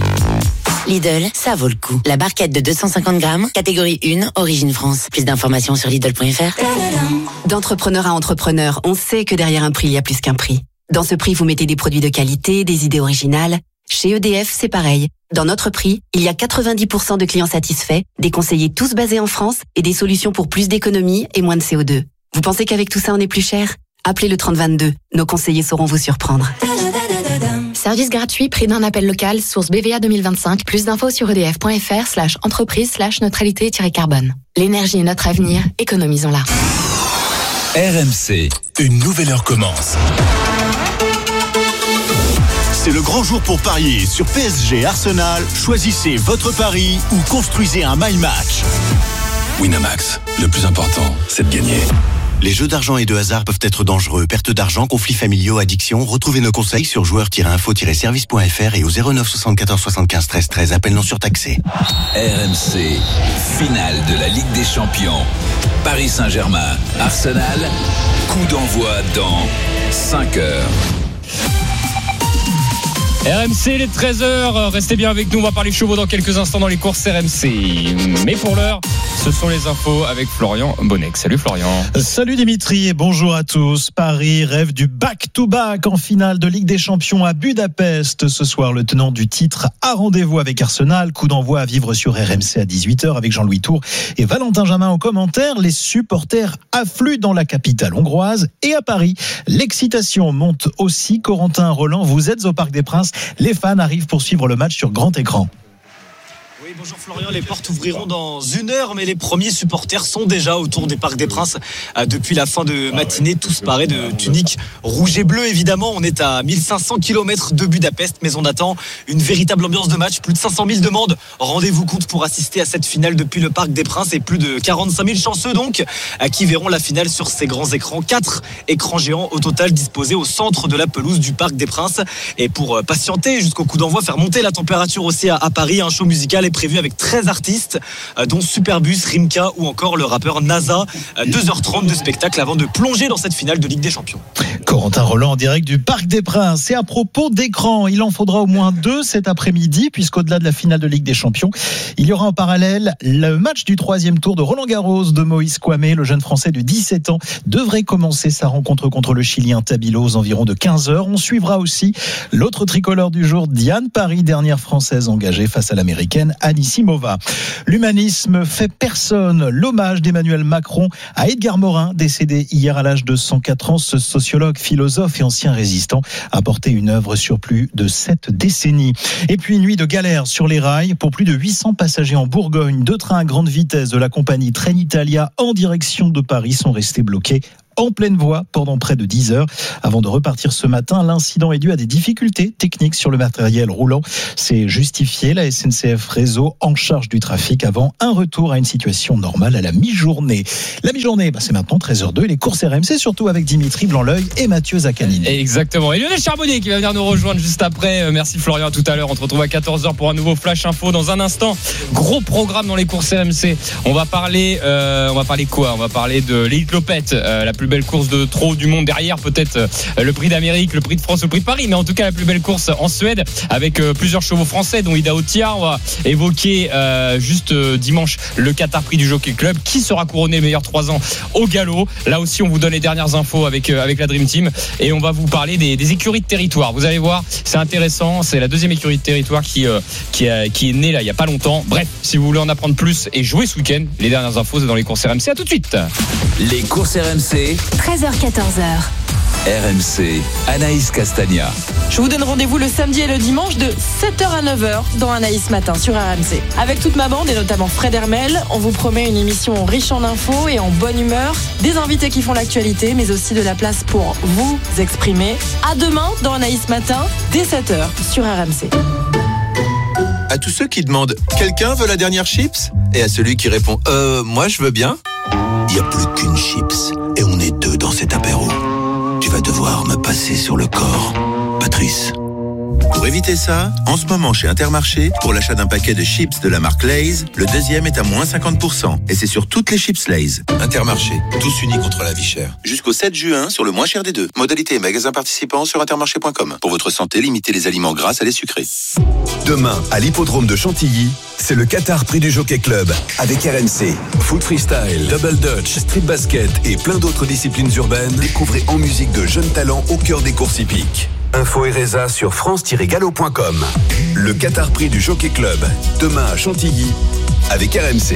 Lidl, ça vaut le coup. La barquette de deux cent cinquante grammes, catégorie un, Origine France. Plus d'informations sur Lidl point f r. D'entrepreneur à entrepreneur, on sait que derrière un prix, il y a plus qu'un prix. Dans ce prix, vous mettez des produits de qualité, des idées originales. Chez E D F, c'est pareil. Dans notre prix, il y a quatre-vingt-dix pour cent de clients satisfaits, des conseillers tous basés en France et des solutions pour plus d'économie et moins de C O deux. Vous pensez qu'avec tout ça, on est plus cher? Appelez le trente vingt-deux. Nos conseillers sauront vous surprendre. Service gratuit, prix d'un appel local, source B V A deux mille vingt-cinq. Plus d'infos sur edf point f r slash entreprise slash neutralité-carbone. L'énergie est notre avenir, économisons-la. R M C, une nouvelle heure commence. C'est le grand jour pour parier sur P S G Arsenal. Choisissez votre pari ou construisez un my match. Winamax, le plus important, c'est de gagner. Les jeux d'argent et de hasard peuvent être dangereux. Perte d'argent, conflits familiaux, addiction. Retrouvez nos conseils sur joueurs tiret info tiret service point f r et au zéro neuf soixante-quatorze soixante-quinze treize treize. Appel non surtaxé. R M C, finale de la Ligue des Champions. Paris Saint-Germain, Arsenal. Coup d'envoi dans cinq heures. R M C, les treize heures, restez bien avec nous, on va parler chevaux dans quelques instants dans les courses R M C. Mais pour l'heure, ce sont les infos avec Florian Bonnec. Salut Florian. Salut Dimitri et bonjour à tous. Paris rêve du back-to-back en finale de Ligue des Champions à Budapest. Ce soir, le tenant du titre a rendez-vous avec Arsenal. Coup d'envoi à vivre sur R M C à dix-huit heures avec Jean-Louis Tour et Valentin Jamin aux commentaires. Les supporters affluent dans la capitale hongroise et à Paris. L'excitation monte aussi. Corentin Roland, vous êtes au Parc des Princes. Les fans arrivent pour suivre le match sur grand écran. Oui, bonjour Florian, les portes ouvriront dans une heure, mais les premiers supporters sont déjà autour des Parcs des Princes euh, depuis la fin de matinée, tous parés de tuniques rouge et bleu. Évidemment, on est à mille cinq cents kilomètres de Budapest, mais on attend une véritable ambiance de match. Plus de cinq cent mille demandes, rendez-vous compte pour assister à cette finale depuis le Parc des Princes et plus de quarante-cinq mille chanceux donc à qui verront la finale sur ces grands écrans. Quatre écrans géants au total disposés au centre de la pelouse du Parc des Princes. Et pour patienter jusqu'au coup d'envoi, faire monter la température aussi à, à Paris, un show musical est prévu avec treize artistes, dont Superbus, Rimka ou encore le rappeur NASA. deux heures trente de spectacle avant de plonger dans cette finale de Ligue des Champions. Corentin Roland en direct du Parc des Princes. Et à propos d'écran, il en faudra au moins deux cet après-midi, puisqu'au-delà de la finale de Ligue des Champions, il y aura en parallèle le match du troisième tour de Roland-Garros de Moïse Kouamé. Le jeune Français de dix-sept ans devrait commencer sa rencontre contre le Chilien Tabilo aux environs de quinze heures. On suivra aussi l'autre tricolore du jour, Diane Paris, dernière Française engagée face à l'Américaine Anisimova. L'humanisme fait personne. L'hommage d'Emmanuel Macron à Edgar Morin, décédé hier à l'âge de cent quatre ans. Ce sociologue, philosophe et ancien résistant a porté une œuvre sur plus de sept décennies. Et puis une nuit de galère sur les rails pour plus de huit cents passagers en Bourgogne. Deux trains à grande vitesse de la compagnie Trenitalia en direction de Paris sont restés bloqués en pleine voie pendant près de dix heures. Avant de repartir ce matin, l'incident est dû à des difficultés techniques sur le matériel roulant. C'est justifié, la S N C F Réseau en charge du trafic avant un retour à une situation normale à la mi-journée. La mi-journée, bah c'est maintenant treize heures zéro deux, les courses R M C, surtout avec Dimitri Blanc-L'Œil et Mathieu Zaccanini. Exactement. Et Lionel Charbonnier qui va venir nous rejoindre juste après. Merci Florian, à tout à l'heure. On se retrouve à quatorze heures pour un nouveau Flash Info. Dans un instant, gros programme dans les courses R M C. On va parler, euh, on va parler quoi ? On va parler de l'Elite Lopette, euh, la plus belle course de trot du monde, derrière peut-être euh, le prix d'Amérique, le prix de France, le prix de Paris, mais en tout cas la plus belle course en Suède avec euh, plusieurs chevaux français dont Ida Otia. On va évoquer euh, juste euh, dimanche le Qatar Prix du Jockey Club, qui sera couronné le meilleur trois ans au galop. Là aussi on vous donne les dernières infos avec, euh, avec la Dream Team, et on va vous parler des, des écuries de territoire. Vous allez voir, c'est intéressant, c'est la deuxième écurie de territoire qui, euh, qui, a, qui est née là il n'y a pas longtemps. Bref, si vous voulez en apprendre plus et jouer ce week-end, les dernières infos c'est dans les courses R M C. À tout de suite. Les courses R M C, treize heures quatorze heures. R M C, Anaïs Castagna. Je vous donne rendez-vous le samedi et le dimanche de sept heures à neuf heures dans Anaïs Matin sur R M C. Avec toute ma bande et notamment Fred Hermel, on vous promet une émission riche en infos et en bonne humeur, des invités qui font l'actualité, mais aussi de la place pour vous exprimer. À demain dans Anaïs Matin, dès sept heures sur R M C. À tous ceux qui demandent « Quelqu'un veut la dernière chips ?» et à celui qui répond « Euh, moi je veux bien ?» Il n'y a plus qu'une chips et on est deux dans cet apéro. Tu vas devoir me passer sur le corps, Patrice. Pour éviter ça, en ce moment chez Intermarché, pour l'achat d'un paquet de chips de la marque Lay's, le deuxième est à moins cinquante pour cent. Et c'est sur toutes les chips Lay's. Intermarché, tous unis contre la vie chère. Jusqu'au sept juin, sur le moins cher des deux. Modalité et magasin participants sur intermarché point com. Pour votre santé, limitez les aliments gras à les sucrés. Demain, à l'hippodrome de Chantilly, c'est le Qatar Prix du Jockey Club avec R M C. Foot freestyle, double dutch, street basket et plein d'autres disciplines urbaines. Découvrez en musique de jeunes talents au cœur des courses hippiques. Info et résa sur france tiret galop point com. Le Qatar Prix du Jockey Club, demain à Chantilly, avec R M C.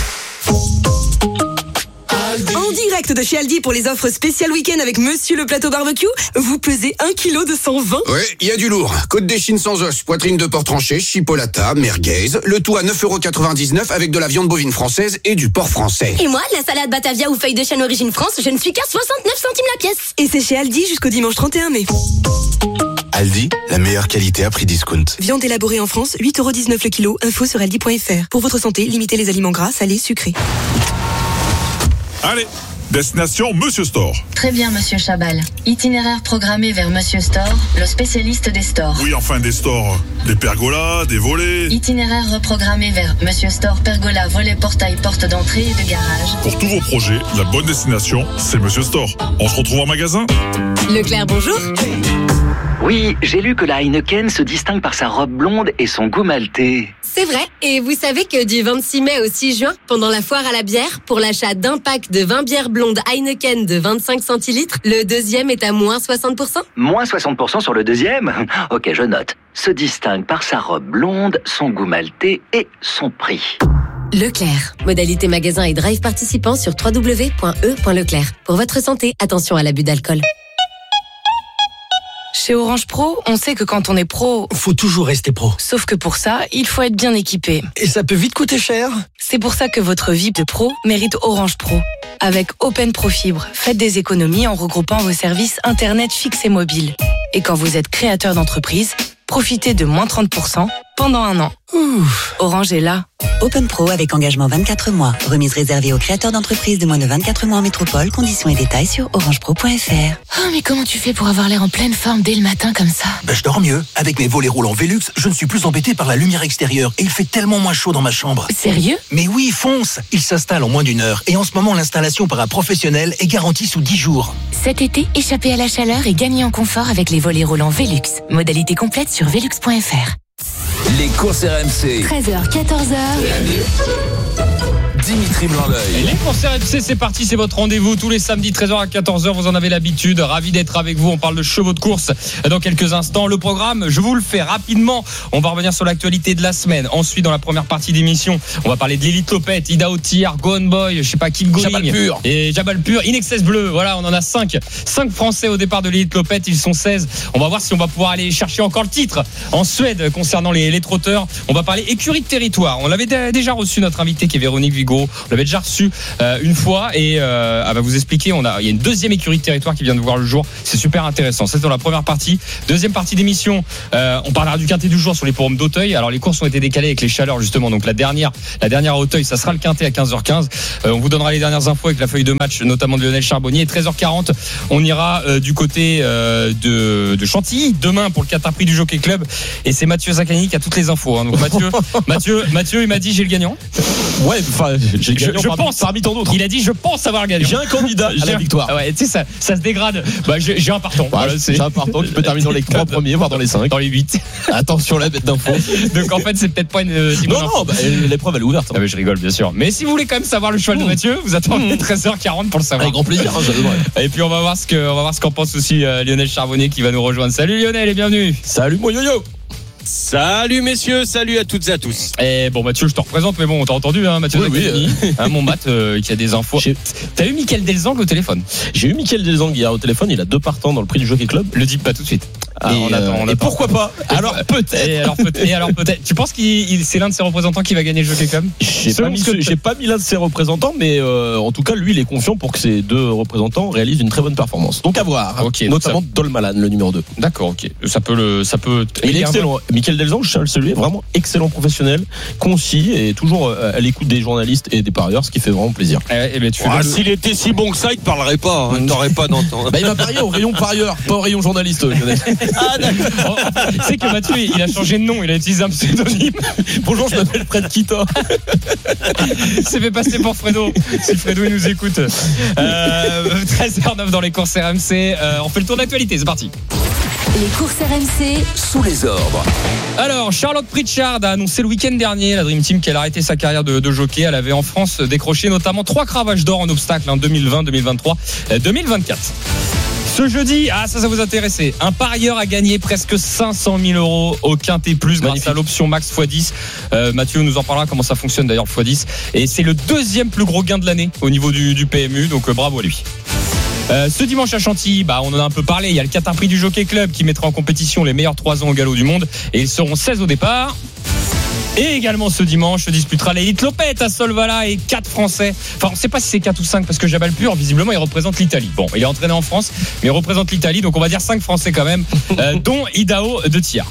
En direct de chez Aldi pour les offres spéciales week-end avec Monsieur le Plateau Barbecue, vous pesez un kilo de cent vingt. Ouais, il y a du lourd. Côte d'échine sans os, poitrine de porc tranché, chipolata, merguez, le tout à neuf euros quatre-vingt-dix-neuf avec de la viande bovine française et du porc français. Et moi, la salade Batavia ou feuille de chêne origine France, je ne suis qu'à soixante-neuf centimes la pièce. Et c'est chez Aldi jusqu'au dimanche trente et un mai. Aldi, la meilleure qualité à prix discount. Viande élaborée en France, huit euros dix-neuf le kilo. Info sur aldi point f r. Pour votre santé, limitez les aliments gras, salés, sucrés. Allez, destination Monsieur Store. Très bien, Monsieur Chabal. Itinéraire programmé vers Monsieur Store, le spécialiste des stores. Oui, enfin des stores. Des pergolas, des volets. Itinéraire reprogrammé vers Monsieur Store, pergola, volet, portail, porte d'entrée et de garage. Pour tous vos projets, la bonne destination, c'est Monsieur Store. On se retrouve en magasin. Leclerc, bonjour. Oui, j'ai lu que la Heineken se distingue par sa robe blonde et son goût maltais. C'est vrai, et vous savez que du vingt-six mai au six juin, pendant la foire à la bière, pour l'achat d'un pack de vingt bières blondes Heineken de vingt-cinq centilitres, le deuxième est à moins soixante pour cent. Moins soixante pour cent sur le deuxième ? Ok, je note. Se distingue par sa robe blonde, son goût maltais et son prix. Leclerc. Modalité magasin et drive participant sur w w w point e point leclerc. Pour votre santé, attention à l'abus d'alcool. Chez Orange Pro, on sait que quand on est pro, faut toujours rester pro. Sauf que pour ça, il faut être bien équipé. Et ça peut vite coûter cher. C'est pour ça que votre vie de pro mérite Orange Pro. Avec Open Pro Fibre, faites des économies en regroupant vos services Internet fixes et mobiles. Et quand vous êtes créateur d'entreprise, profitez de moins trente pour cent pendant un an. Ouh, Orange est là. Open Pro avec engagement vingt-quatre mois. Remise réservée aux créateurs d'entreprises de moins de vingt-quatre mois en métropole. Conditions et détails sur orangepro point f r. Oh, mais comment tu fais pour avoir l'air en pleine forme dès le matin comme ça? Ben, je dors mieux. Avec mes volets roulants Velux, je ne suis plus embêté par la lumière extérieure et il fait tellement moins chaud dans ma chambre. Sérieux? Mais oui, fonce! Il s'installe en moins d'une heure et en ce moment, l'installation par un professionnel est garantie sous dix jours. Cet été, échappez à la chaleur et gagnez en confort avec les volets roulants Velux. Modalité complète sur velux point f r. Les courses R M C. treize heures, quatorze heures. Dimitri Blanc-L'Oeil. Les courses R M C, c'est parti, c'est votre rendez-vous tous les samedis treize heures à quatorze heures, vous en avez l'habitude. Ravi d'être avec vous, on parle de chevaux de course dans quelques instants. Le programme, je vous le fais rapidement, on va revenir sur l'actualité de la semaine. Ensuite, dans la première partie d'émission, on va parler de l'élite Lopette, Ida Otiar, Gone Boy, je sais pas, Keep Going Jabalpur et Jabalpur, In Excess Bleu. Voilà, on en a cinq cinq Français au départ de l'élite Lopette, ils sont seize. On va voir si on va pouvoir aller chercher encore le titre en Suède concernant les, les trotteurs. On va parler écurie de territoire. On l'avait d- déjà reçu, notre invité qui est Véronique Vigo. On l'avait déjà reçu euh, une fois et euh, elle va vous expliquer. On a, il y a une deuxième écurie de territoire qui vient de voir le jour. C'est super intéressant. C'est dans la première partie. Deuxième partie d'émission, euh, on parlera du quintet du jour sur les forums d'Auteuil. Alors les courses ont été décalées avec les chaleurs justement. Donc la dernière, la dernière à Auteuil, ça sera le quintet à quinze heures quinze. Euh, on vous donnera les dernières infos avec la feuille de match, notamment de Lionel Charbonnier. Et treize heures quarante, on ira euh, du côté euh, de, de Chantilly demain pour le quatrième prix du Jockey Club. Et c'est Mathieu Zaccani qui a toutes les infos. Hein. Donc Mathieu, Mathieu, Mathieu, il m'a dit j'ai le gagnant. Ouais, enfin, j'ai le gagnant je, je parmi, pense, parmi tant d'autres. Il a dit je pense avoir le gagnant. J'ai un candidat à la victoire. Ouais, tu sais, ça, ça se dégrade. Bah, j'ai, j'ai un partant. Bah, voilà, j'ai un partant qui peut terminer dans les trois premiers, voire dans les cinq. Dans les huit. Attention la bête d'info. Donc en fait, c'est peut-être pas une. Euh, non, non, bah, l'épreuve elle est ouverte. Hein. Ah, mais je rigole, bien sûr. Mais si vous voulez quand même savoir le cheval mmh. de Mathieu, vous attendez mmh. treize heures quarante pour le savoir. Avec grand plaisir. Hein, et puis on va voir ce que, on va voir ce qu'en pense aussi euh, Lionel Charbonnier qui va nous rejoindre. Salut Lionel et bienvenue. Salut mon yo-yo. Salut messieurs, salut à toutes et à tous. Et bon Mathieu, je te représente, mais bon, t'as entendu hein, Mathieu. Oui, oui, euh... hein, mon Matt euh, qui a des infos. J'ai... T'as eu Mickaël Delzang au téléphone? J'ai eu Mickaël Delzang hier au téléphone. Il a deux partants dans le prix du Jockey Club. Le dis pas tout de suite. Ah, et, on attend, on et attend. pourquoi pas? Alors peut-être. Et alors peut-être. Et alors peut-être. Tu penses qu'il il, c'est l'un de ses représentants qui va gagner le Jockey Club? J'ai pas, mis, j'ai pas mis l'un de ses représentants, mais euh, en tout cas lui il est confiant pour que ces deux représentants réalisent une très bonne performance. Donc à voir. Okay, notamment ça... Dolmalan, le numéro deux. D'accord, ok. Ça peut le, ça peut. Il est excellent. Un... Mickaël Delzang, je celui est vraiment excellent professionnel, concis et toujours à l'écoute des journalistes et des parieurs, ce qui fait vraiment plaisir. Eh, eh ben, tu ah, le... S'il était si bon que ça, il ne parlerait pas. Hein, il n'aurait pas d'entendre. Bah, il va parier au rayon parieur, pas au rayon journaliste. Ah d'accord. Tu sais que Mathieu, il a changé de nom, il a utilisé un pseudonyme. Bonjour, je m'appelle Fred Kita. C'est fait passer pour Fredo. Si Fredo il nous écoute. Euh, treize heures neuf dans les courses R M C. Euh, on fait le tour d'actualité, c'est parti. Les courses R M C sous les ordres. Alors, Charlotte Pritchard a annoncé le week-end dernier, la Dream Team, qu'elle a arrêté sa carrière de, de jockey. Elle avait en France décroché notamment trois cravaches d'or en obstacle, hein, deux mille vingt, deux mille vingt-trois, deux mille vingt-quatre. Ce jeudi, ah ça, ça vous intéressait. Un parieur a gagné presque cinq cent mille euros au Quintet Plus grâce à l'option Max fois dix. Euh, Mathieu nous en parlera comment ça fonctionne d'ailleurs fois dix. Et c'est le deuxième plus gros gain de l'année au niveau du, du P M U, donc euh, bravo à lui. Euh, ce dimanche à Chantilly, bah, on en a un peu parlé. Il y a le quatrième prix du Jockey Club qui mettra en compétition les meilleurs trois ans au galop du monde. Et ils seront seize au départ. Et également ce dimanche se disputera l'élite Lopette à Solvala et quatre Français. Enfin, on ne sait pas si c'est quatre ou cinq parce que Jabalpur, visiblement, il représente l'Italie. Bon, il est entraîné en France, mais il représente l'Italie. Donc on va dire cinq Français quand même, euh, dont Idao de Thiers.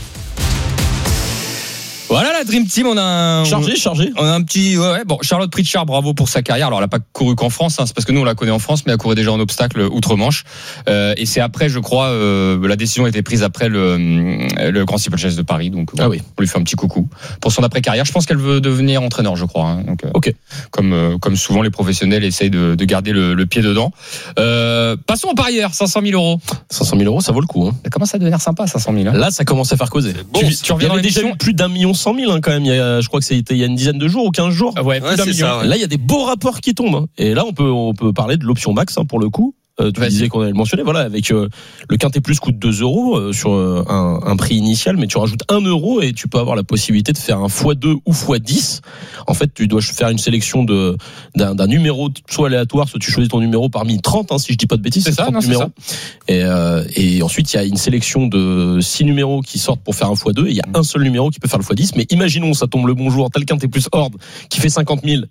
Voilà la Dream Team, on a un chargé, chargé. On a un petit, ouais, ouais. Bon, Charlotte Pritchard, bravo pour sa carrière. Alors elle a pas couru qu'en France, hein, c'est parce que nous on la connaît en France, mais elle a couru déjà en obstacle outre-Manche. Euh, et c'est après, je crois, euh, la décision a été prise après le, le Grand Steeplechase de Paris. Donc ah oui, on lui fait un petit coucou pour son après carrière. Je pense qu'elle veut devenir entraîneur, je crois. Hein, donc, ok. Comme euh, comme souvent les professionnels essayent de, de garder le, le pied dedans. Euh, passons aux parieurs, cinq cent mille euros. cinq cent mille euros, ça vaut le coup. Hein. Ça commence à devenir sympa, cinq cent mille. Hein. Là, ça commence à faire causer. Bon, tu, tu reviens il y avait dans déjà eu plus d'un million cent mille hein, quand même. Il y a, je crois que c'était il y a une dizaine de jours ou quinze jours. Ouais, plus ouais, d'un million. Ça, ouais. Là, il y a des beaux rapports qui tombent. Hein. Et là, on peut on peut parler de l'option max hein, pour le coup. Euh, tu Vas-y. disais qu'on allait le mentionner, voilà, avec euh, le Quintet Plus coûte deux euros euh, sur euh, un, un prix initial, mais tu rajoutes un euro et tu peux avoir la possibilité de faire un fois deux ou fois dix. En fait, tu dois faire une sélection de d'un, d'un numéro soit aléatoire, soit tu choisis ton numéro parmi trente, hein, si je dis pas de bêtises, c'est, c'est ça, trente non, numéros. C'est ça. Et, euh, et ensuite, il y a une sélection de six numéros qui sortent pour faire un fois deux, et il y a un seul numéro qui peut faire le fois dix. Mais imaginons, ça tombe le bon jour, tel Quintet Plus Horde qui fait cinquante mille.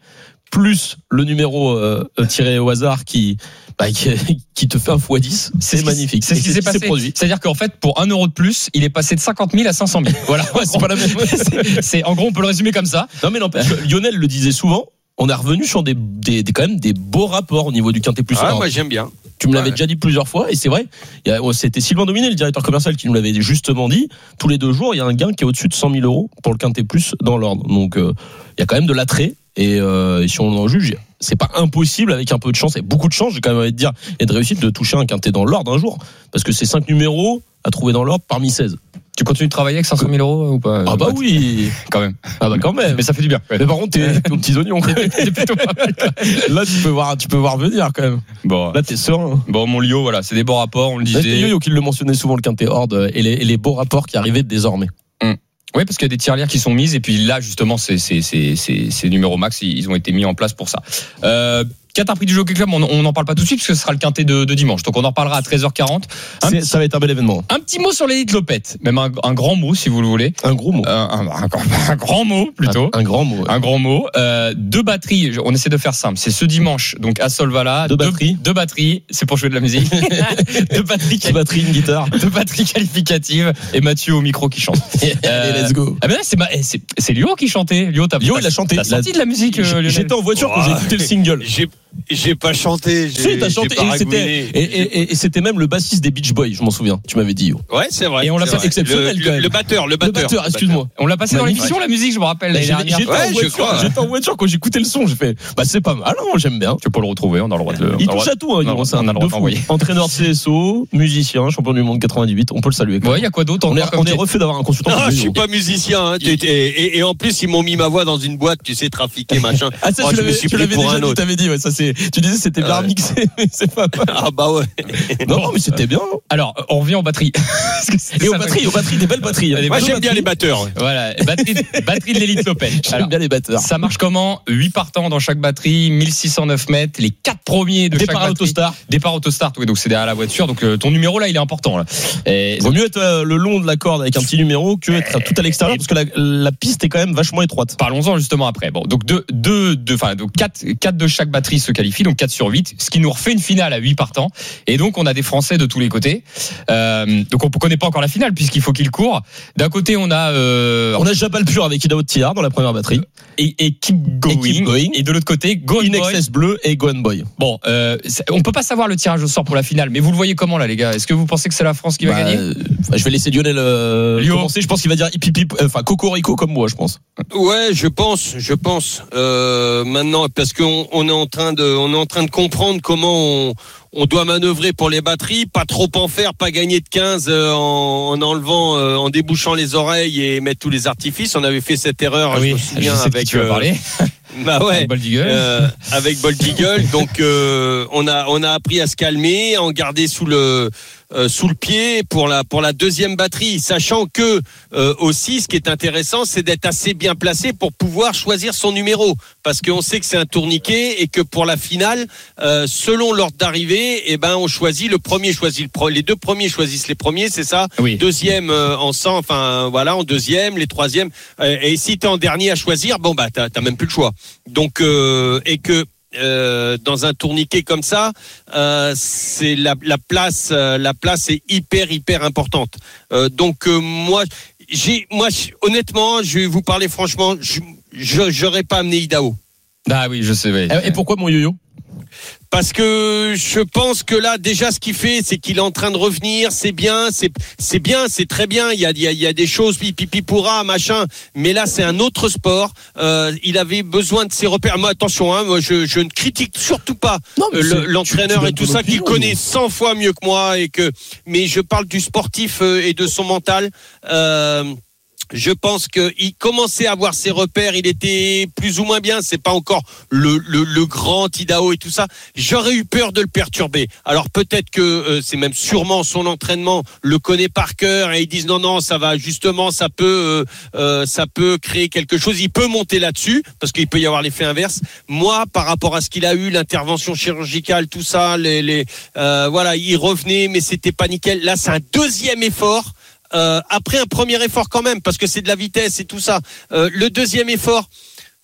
plus le numéro euh, tiré au hasard qui, bah, qui, qui te fait un fois dix, c'est, c'est magnifique. C'est ce qui s'est passé. Produit. C'est-à-dire qu'en fait, pour un euro de plus, il est passé de cinquante mille à cinq cent mille. Voilà. Ouais, c'est pas la même. c'est, c'est, en gros, on peut le résumer comme ça. Non, mais non, Lionel le disait souvent. On est revenu sur des, des, des, quand même des beaux rapports au niveau du quintet plus. Ah, moi, j'aime bien. Tu me l'avais ouais. déjà dit plusieurs fois, et c'est vrai. Il y a, c'était Sylvain Dominé, le directeur commercial, qui nous l'avait justement dit. Tous les deux jours, il y a un gain qui est au-dessus de cent mille euros pour le quintet plus dans l'ordre. Donc, euh, il y a quand même de l'attrait. Et, euh, et si on en juge, c'est pas impossible avec un peu de chance et beaucoup de chance, j'ai quand même envie de dire, et de réussite de toucher un quintet dans l'ordre un jour. Parce que c'est cinq numéros à trouver dans l'ordre parmi seize. Tu continues de travailler avec cinq cent mille euros ou pas? Ah bah oui, quand même. Ah bah quand même. Mais ça fait du bien. Mais par contre, t'es, t'es aux petits oignons. T'es plutôt pas mal. Là, tu peux voir, tu peux voir venir quand même. Bon, là, t'es serein. Bon, mon Lio, voilà, c'est des beaux rapports, on le disait. C'est Yo-Yo qui le mentionnait souvent, le quintet horde et les, et les beaux rapports qui arrivaient désormais. Hum. Oui, parce qu'il y a des tirelires qui sont mises et puis là, justement, ces, ces, ces, ces, ces numéros max, ils ont été mis en place pour ça. Euh, Qatar Prix du Jockey Club, on n'en parle pas tout de suite parce que ce sera le quintet de, de dimanche. Donc on en reparlera à treize heures quarante. Petit, ça va être un bel événement. Un petit mot sur l'élite Lopette, même un, un grand mot si vous le voulez. Un gros mot. Un, un, un, un grand mot plutôt. Un, un grand mot. Ouais. Un grand mot. Euh, deux batteries. On essaie de faire simple. C'est ce dimanche, donc à Solvala. Deux, deux batteries. Deux batteries. C'est pour jouer de la musique. deux batteries. Deux batteries, une guitare. Deux batteries qualificatives et Mathieu au micro qui chante. euh, Allez, let's go. Ah ben là, c'est, c'est, c'est Lio qui chantait. Lio, t'as, Lio, il a chanté. T'as sorti de la musique. Euh, J'étais en voiture quand oh, j'ai écouté le single. J'ai, j'ai pas chanté. J'ai, si, t'as chanté. Et c'était, et, et, et c'était même le bassiste des Beach Boys, je m'en souviens. Tu m'avais dit. Yo. Ouais, c'est vrai. Et on l'a passé exceptionnel. Le, quand même. le batteur, le batteur. Le batteur, excuse-moi. On l'a passé dans l'émission, la musique, je me rappelle. J'étais, j'étais, ouais, en voiture, j'étais en voiture quand j'écoutais le son. J'ai fait, bah c'est pas mal. Non, j'aime bien. Tu peux le retrouver. On a le droit de le. Il touche à tout. On a le droit d'envoyer. Entraîneur de C S O, musicien, champion du monde quatre-vingt-dix-huit. On peut le saluer. Ouais, il y a quoi d'autre? On est refait d'avoir un consultant. Non, je suis pas musicien. Et en plus, ils m'ont mis ma voix dans une boîte, tu sais, trafiquer machin. Ah ça, je me suis pris pour un autre. Tu t'avais dit, ouais, ça c'est. Tu disais c'était bien mixé, mais c'est pas mal. Ah bah ouais. Non, non, mais c'était bien. Alors, on revient aux batteries. Et aux batteries, aux batteries, des belles batteries. Moi, j'aime bien les batteurs. Voilà, batterie, batterie de l'élite Lopette. J'aime bien les batteurs. Ça marche comment? huit partants dans chaque batterie, mille six cent neuf mètres, les quatre premiers de départ chaque batterie. Autostart. Départ Autostart. Oui, donc c'est derrière la voiture. Donc euh, ton numéro là, il est important là. Et vaut mieux être euh, le long de la corde avec un petit numéro que être tout à l'extérieur parce que la, la piste est quand même vachement étroite. Parlons-en justement après. Bon, donc deux, deux, deux, enfin donc quatre, quatre de chaque batterie se qualifient, donc quatre sur huit, ce qui nous refait une finale à huit partants. Et donc on a des Français de tous les côtés. Euh, donc on ne connaît pas encore la finale puisqu'il faut qu'ils courent. D'un côté on a, euh, on a Jabal Pur avec Idaho Tillard dans la première batterie et, et Keep Going. Et, keep going. Et de l'autre côté Go In Excess Bleu et Go Boy. Bon, euh, on peut pas savoir le tirage au sort pour la finale, mais vous le voyez comment là les gars? Est-ce que vous pensez que c'est la France qui va bah, gagner? euh, Je vais laisser Lionel euh, commencer. Je pense qu'il va dire hip hip hip, enfin Cocorico comme moi, je pense. Ouais, je pense, je pense. Euh, maintenant, parce qu'on on est en train de, on est en train de comprendre comment on, on doit manœuvrer pour les batteries, pas trop en faire, pas gagner de quinze euh, en, en enlevant, euh, en débouchant les oreilles et mettre tous les artifices. On avait fait cette erreur, ah oui, je me souviens, je sais avec. Tu vas euh, parler. Bah ouais, avec Bold Eagle. Euh, avec Bold Eagle. Donc euh, on a on a appris à se calmer, à en garder sous le euh, sous le pied pour la pour la deuxième batterie, sachant que euh, aussi ce qui est intéressant, c'est d'être assez bien placé pour pouvoir choisir son numéro, parce qu'on sait que c'est un tourniquet et que pour la finale, euh, selon l'ordre d'arrivée, eh ben on choisit le premier, choisit le pro, les deux premiers choisissent les premiers, c'est ça. Oui. Deuxième euh, en cent, enfin voilà, en deuxième, les troisièmes. Euh, et si t'es en dernier à choisir, bon bah t'as, t'as même plus le choix. Donc euh, et que Euh, dans un tourniquet comme ça, euh, c'est la, la place, euh, la place est hyper hyper importante. Euh, donc euh, moi, j'ai, moi honnêtement, je vais vous parler franchement, je, je j'aurais pas amené Idaho. Ah oui, je sais. Oui. Et pourquoi mon yo-yo? Parce que je pense que là, déjà, ce qu'il fait, c'est qu'il est en train de revenir. C'est bien, c'est c'est bien, c'est très bien. Il y a il y a, il y a des choses pipi pourra machin. Mais là, c'est un autre sport. Euh, il avait besoin de ses repères. Moi, attention, hein, moi, je, je ne critique surtout pas non, le, l'entraîneur tu, tu et tout ça, qu'il connaît cent fois mieux que moi et que. Mais je parle du sportif et de son mental. Euh, Je pense qu'il commençait à avoir ses repères, il était plus ou moins bien, c'est pas encore le, le, le grand Idaho et tout ça. J'aurais eu peur de le perturber. Alors peut-être que euh, c'est même sûrement son entraînement le connaît par cœur et ils disent non non ça va justement ça peut euh, euh, ça peut créer quelque chose. Il peut monter là-dessus parce qu'il peut y avoir l'effet inverse. Moi par rapport à ce qu'il a eu, l'intervention chirurgicale, tout ça, les, les euh, voilà, il revenait mais c'était pas nickel. Là c'est un deuxième effort. Euh, après un premier effort quand même, parce que c'est de la vitesse et tout ça. Euh, le deuxième effort,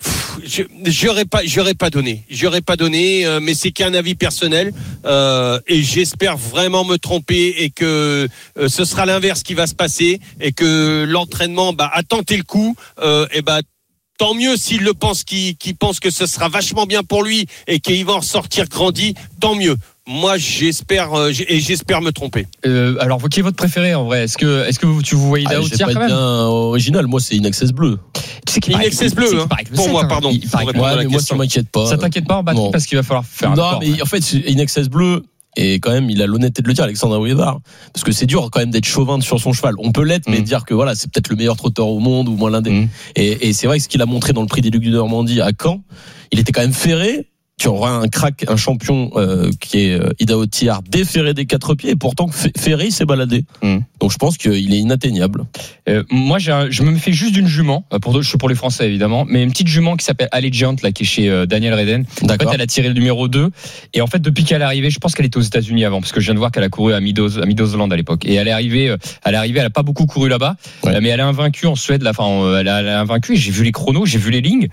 Je, j'aurais pas, j'aurais pas donné, j'aurais pas donné, euh, mais c'est qu'un avis personnel euh, et j'espère vraiment me tromper et que euh, ce sera l'inverse qui va se passer et que l'entraînement bah, a tenté le coup euh, et bah tant mieux s'il le pense, qu'il, qu'il pense que ce sera vachement bien pour lui et qu'il va en sortir grandi, tant mieux. Moi, j'espère euh, et j'espère me tromper. Euh, alors, qui est votre préféré en vrai ? Est-ce que, est-ce que vous, tu vous voyez ah, Idaho Tir quand même ? Bien original. Moi, c'est Inexcess Bleu. Tu sais qu'il Inexcess Bleu, hein, pour moi, pardon. Il paraît que ouais, mais moi, ça m'inquiète pas. Ça t'inquiète pas en batterie parce qu'il va falloir faire un non, effort, mais ouais. en fait, Inexcess Bleu. Et quand même, il a l'honnêteté de le dire, Alexandre Aouillevard. Parce que c'est dur quand même d'être chauvin sur son cheval. On peut l'être, mmh. mais dire que voilà, c'est peut-être le meilleur trotteur au monde ou moins l'un des. Mmh. Et, et c'est vrai que ce qu'il a montré dans le prix des Lucs du Normandie à Caen, il était quand même ferré. Tu auras un crack, un champion euh, qui est euh, Idaho Tir, déferré des quatre pieds, et pourtant ferré, il s'est baladé. Mmh. Donc je pense qu'il est inatteignable. Euh, moi, j'ai un, je me fais juste d'une jument, pour, je suis pour les Français évidemment, mais une petite jument qui s'appelle Allegiant, là, qui est chez euh, Daniel Reden. D'accord. En fait, elle a tiré le numéro deux, et en fait, depuis qu'elle est arrivée, je pense qu'elle était aux États-Unis avant, parce que je viens de voir qu'elle a couru à Meadows, à Meadowsland à l'époque. Et elle est arrivée, euh, elle est arrivée, elle a pas beaucoup couru là-bas, ouais. mais elle est invaincue en Suède, là, enfin, euh, elle, a, elle a invaincu, et j'ai vu les chronos, j'ai vu les lignes,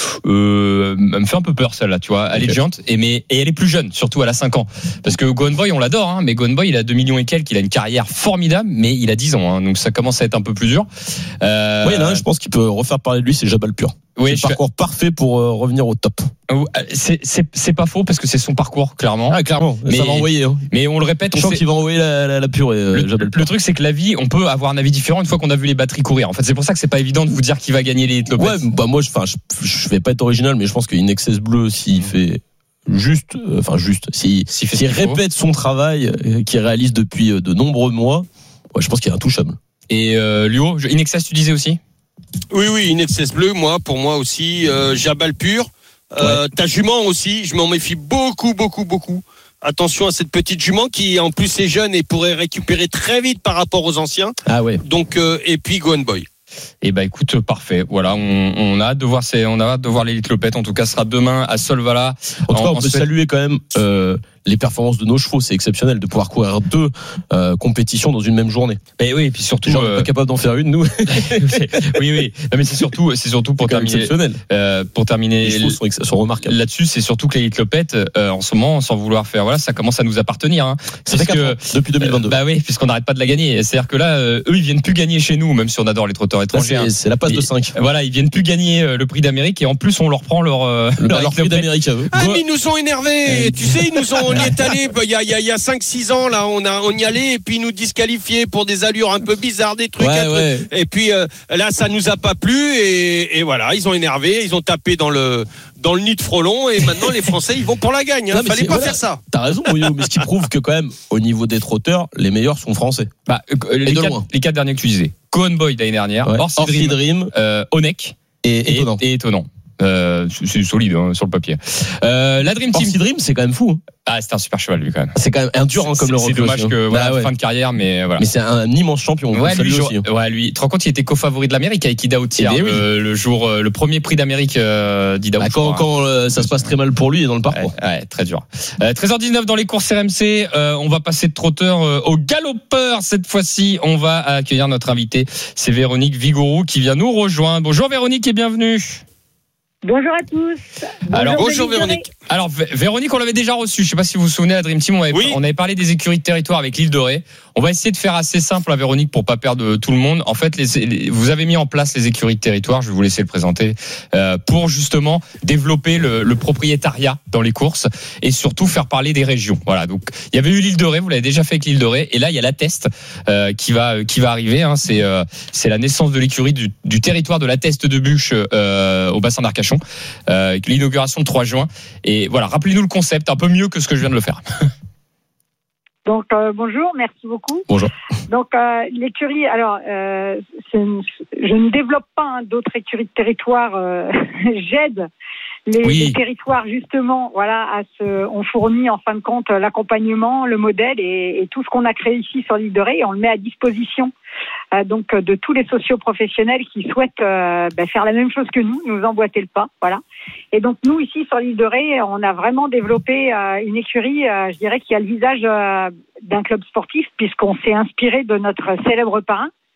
euh, elle me fait un peu peur celle-là, tu vois, Allegiant, okay. et mais et elle est plus jeune, surtout elle a cinq ans. Parce que Gone Boy, on l'adore, hein, mais Gone Boy, il a deux millions et quelques, il a une carrière formidable, mais il a dix ans, hein, donc ça commence à être un peu plus dur. Euh... Oui, il y en a un, je pense qu'il peut refaire parler de lui, c'est Jabal Pur. Oui, c'est le parcours suis... parfait pour euh, revenir au top. C'est, c'est, c'est pas faux parce que c'est son parcours, clairement. Ah, clairement, mais, ça va envoyer. Hein. Mais on le répète, je on sens sait... qu'il va envoyer la, la, la pure. Euh, le, le, le truc, c'est que la vie, on peut avoir un avis différent une fois qu'on a vu les batteries courir. En fait, c'est pour ça que c'est pas évident de vous dire qui va gagner les Lopez. Ouais, bah moi, je, je, je vais pas être original, mais je pense qu'une Inexcess Bleu, s'il fait. Juste, enfin juste, s'il si, si répète son travail euh, qu'il réalise depuis euh, de nombreux mois, ouais, je pense qu'il est intouchable. Et euh, Luo, Inexcess, tu disais aussi ? Oui, oui, Inexcess Bleu, moi, pour moi aussi, euh, Jabal Pur. Euh, ouais. Ta jument aussi, je m'en méfie beaucoup, beaucoup, beaucoup. Attention à cette petite jument qui, en plus, est jeune et pourrait récupérer très vite par rapport aux anciens. Ah ouais. Donc, euh, et puis Gone Boy. Eh ben écoute, parfait. Voilà, on, on a hâte de voir ces, on a hâte de voir l'élite Lopette. En tout cas, ce sera demain à Solvala. En tout cas, on peut fait... saluer quand même euh, les performances de nos chevaux. C'est exceptionnel de pouvoir courir deux euh, compétitions dans une même journée. Et oui, et puis surtout, genre, on n'est pas capable d'en faire une, nous. oui, oui. Non, mais c'est surtout, c'est surtout pour c'est terminer. Exceptionnel. Euh, pour terminer. Les chevaux sont, ex- sont remarquables. Là-dessus, c'est surtout que l'élite Lopette, euh, en ce moment, sans vouloir faire, voilà, ça commence à nous appartenir. Hein, ça fait que depuis deux mille vingt-deux. Euh, bah oui, puisqu'on n'arrête pas de la gagner. C'est-à-dire que là, euh, eux, ils viennent plus gagner chez nous, même si on adore les trotteurs étrangers. Là, c'est, c'est la passe de cinq. Voilà, ils viennent plus gagner euh, le prix d'Amérique et en plus on leur prend leur euh, le, leur, leur prix d'Amérique à eux. Ah mais ils nous ont énervés. Tu sais, ils nous ont on y est allé il y a il y a il y a cinq six ans là, on a on y allait et puis ils nous disqualifiaient pour des allures un peu bizarres, des trucs. Ouais, ouais. Et puis euh, là ça nous a pas plu et, et voilà, ils ont énervé, ils ont tapé dans le dans le nid de Frelon et maintenant les Français ils vont pour la gagne. Hein. Non, fallait pas voilà. faire ça. T'as raison, Mouillot, mais ce qui prouve que quand même au niveau des trotteurs, les meilleurs sont français. Bah, euh, les, quatre, les quatre derniers que tu disais. Gone Boy l'année dernière, ouais. Orsi Dream, Dream euh, Onek et, et étonnant. Et, et étonnant. Euh, c'est solide hein, sur le papier. Euh, la Dream Team. Orsi Dream, c'est quand même fou. Ah, c'est un super cheval lui quand même. C'est quand même un dur hein, comme c'est, le C'est dommage que voilà, bah, ouais. fin de carrière, mais voilà. Mais c'est un, un immense champion. Ouais, lui, aussi. ouais, lui. Tu te rends compte, il était co-favori de l'Amérique avec Idaho Tir, oui. le, le jour, le premier prix d'Amérique euh, d'Idaho. Bah, quand quand euh, ça se passe très mal pour lui et dans le parcours. Ouais, ouais très dur. Euh, treize heures dix-neuf dans les courses R M C. Euh, on va passer de trotteur euh, au galopeur cette fois-ci. On va accueillir notre invité, c'est Véronique Vigouroux qui vient nous rejoindre. Bonjour Véronique et bienvenue. Bonjour à tous. Bonjour Alors bonjour Véronique. Alors v- Véronique, on l'avait déjà reçu. Je sais pas si vous vous souvenez, à Dream Team, on avait, oui. on avait parlé des écuries de territoire avec l'île de Ré. On va essayer de faire assez simple à Véronique pour pas perdre tout le monde. En fait, les, les, vous avez mis en place les écuries de territoire. Je vais vous laisser le présenter euh, pour justement développer le, le propriétariat dans les courses et surtout faire parler des régions. Voilà. Donc il y avait eu l'île de Ré, vous l'avez déjà fait avec l'île de Ré, et là il y a la Teste euh, qui va qui va arriver. Hein. C'est euh, c'est la naissance de l'écurie du, du territoire de la Teste de Bûche euh, au bassin d'Arcachon. Euh, avec l'inauguration de trois juin. Et voilà, rappelez-nous le concept un peu mieux que ce que je viens de le faire. Donc euh, bonjour, merci beaucoup. Bonjour. Donc euh, l'écurie, alors euh, c'est une, je ne développe pas hein, d'autres écuries de territoire. Euh, j'aide les, oui. les territoires justement, voilà, à se, on fournit en fin de compte l'accompagnement, le modèle et, et tout ce qu'on a créé ici sur l'île de Ré, et on le met à disposition euh, donc de tous les socio-professionnels qui souhaitent euh, ben, faire la même chose que nous, nous emboîter le pas, voilà. Et donc nous ici sur l'île de Ré, on a vraiment développé euh, une écurie, euh, je dirais, qui a le visage euh, d'un club sportif puisqu'on s'est inspiré de notre célèbre parrain,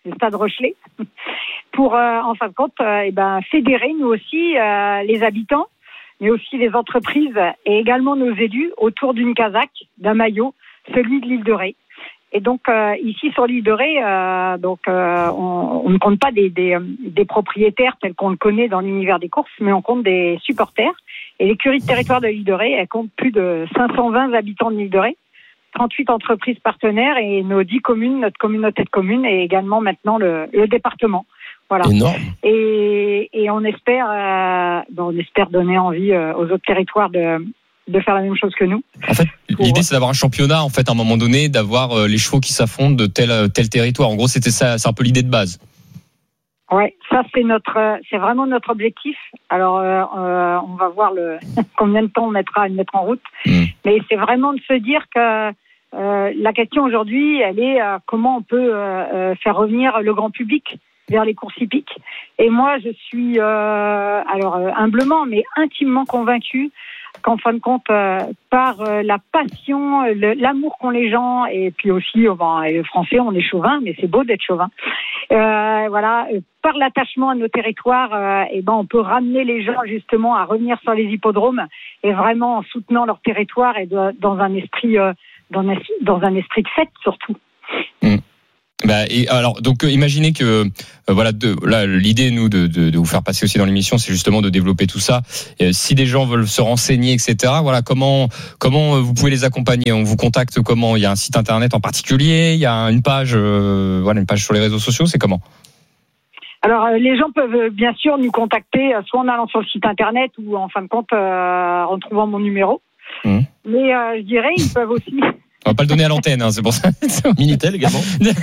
le Stade Rochelet, pour euh, en fin de compte, euh, et ben fédérer nous aussi euh, les habitants, mais aussi les entreprises et également nos élus autour d'une casaque, d'un maillot, celui de l'île de Ré. Et donc euh, ici sur l'île de Ré, euh, donc euh, on, on ne compte pas des, des, des propriétaires tels qu'on le connaît dans l'univers des courses, mais on compte des supporters. Et l'écurie de territoire de l'île de Ré, elle compte plus de cinq cent vingt habitants de l'île de Ré, trente-huit entreprises partenaires et nos dix communes, notre communauté de communes et également maintenant le, le département. Voilà. Énorme. Et, et on espère, euh, bon, on espère donner envie euh, aux autres territoires de de faire la même chose que nous. En fait, l'idée c'est d'avoir un championnat, en fait, à un moment donné, d'avoir euh, les chevaux qui s'affrontent de tel tel territoire. En gros, c'était ça, c'est un peu l'idée de base. Ouais, ça c'est notre, c'est vraiment notre objectif. Alors, euh, euh, on va voir le combien de temps on mettra à le mettre en route. Mmh. Mais c'est vraiment de se dire que euh, la question aujourd'hui, elle est euh, comment on peut euh, faire revenir le grand public vers les courses hippiques. Et moi, je suis, euh, alors euh, humblement, mais intimement convaincue qu'en fin de compte, euh, par euh, la passion, le, l'amour qu'ont les gens, et puis aussi, oh ben, les Français, on est chauvin, mais c'est beau d'être chauvin. Euh, voilà, euh, par l'attachement à nos territoires, euh, et ben on peut ramener les gens justement à revenir sur les hippodromes et vraiment en soutenant leur territoire et de, dans un esprit, euh, dans, un, dans un esprit de fête surtout. Mmh. Bah, et alors donc euh, imaginez que euh, voilà de, là l'idée nous de, de, de vous faire passer aussi dans l'émission, c'est justement de développer tout ça. Et, euh, si des gens veulent se renseigner, et cetera. Voilà, comment comment vous pouvez les accompagner? On vous contacte comment? Il y a un site internet en particulier? Il y a une page euh, voilà une page sur les réseaux sociaux? C'est comment? Alors euh, les gens peuvent euh, bien sûr nous contacter euh, soit en allant sur le site internet ou en fin de compte euh, en trouvant mon numéro. Mmh. Mais euh, je dirais ils peuvent aussi. On va pas le donner à l'antenne, hein, c'est pour ça. Minitel également.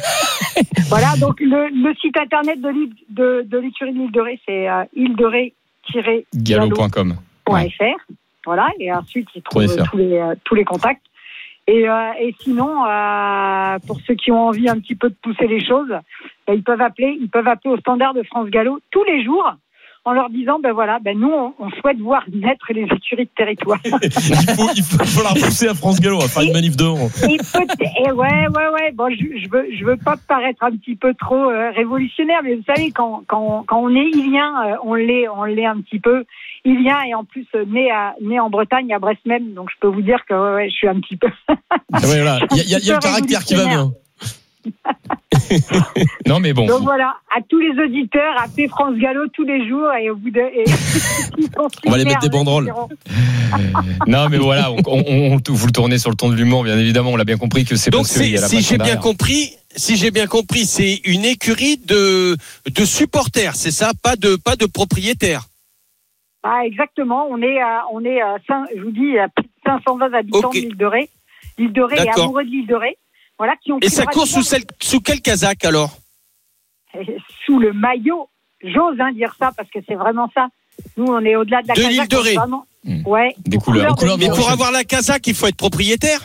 Voilà, donc le, le site internet de, de, de l'écurie de l'île de Ré, c'est euh, île de ré tiret galop point com. Ouais. Voilà, et ensuite ils trouvent tous les, euh, tous les contacts. Et, euh, et sinon, euh, pour ceux qui ont envie un petit peu de pousser les choses, ben, ils peuvent appeler, ils peuvent appeler au standard de France Gallo tous les jours, en leur disant, ben voilà, ben nous, on, on souhaite voir naître les écuries de territoire. il, faut, il, faut, il faut la repousser à France Gallo, on va faire une manif dehors. Et, et ouais, ouais, ouais, bon, je, je veux, je veux pas paraître un petit peu trop euh, révolutionnaire, mais vous savez, quand, quand, quand on est ilien, euh, on l'est, on l'est un petit peu ilien, et en plus, euh, né à, né en Bretagne, à Brest même, donc je peux vous dire que, ouais, ouais je suis un petit peu. ouais, voilà. Il y a, y a, y a le caractère qui va bien. Non mais bon. Donc voilà, à tous les auditeurs, appelez France Gallo tous les jours et au bout de. Et... on va les mettre des banderoles. Non mais voilà, on, on, on, vous le tournez sur le ton de l'humour, bien évidemment, on l'a bien compris que c'est donc parce qu'il y a la si j'ai derrière. bien compris, si j'ai bien compris, c'est une écurie de de supporters, c'est ça, pas de pas de propriétaires. Ah exactement, on est à, on est à cinq, je vous dis à plus de cinq cent vingt habitants okay. de l'île de Ré. L'île de Ré est amoureux de l'île de Ré. Voilà, qui ont et ça court sous, celle, sous quel casaque alors? Sous le maillot, j'ose hein, dire ça parce que c'est vraiment ça. Nous, on est au-delà de la de casaque. De l'île de Ré. Vraiment... Mmh. Ouais. Des couleurs. couleurs de mais pour avoir la casaque, il faut être propriétaire?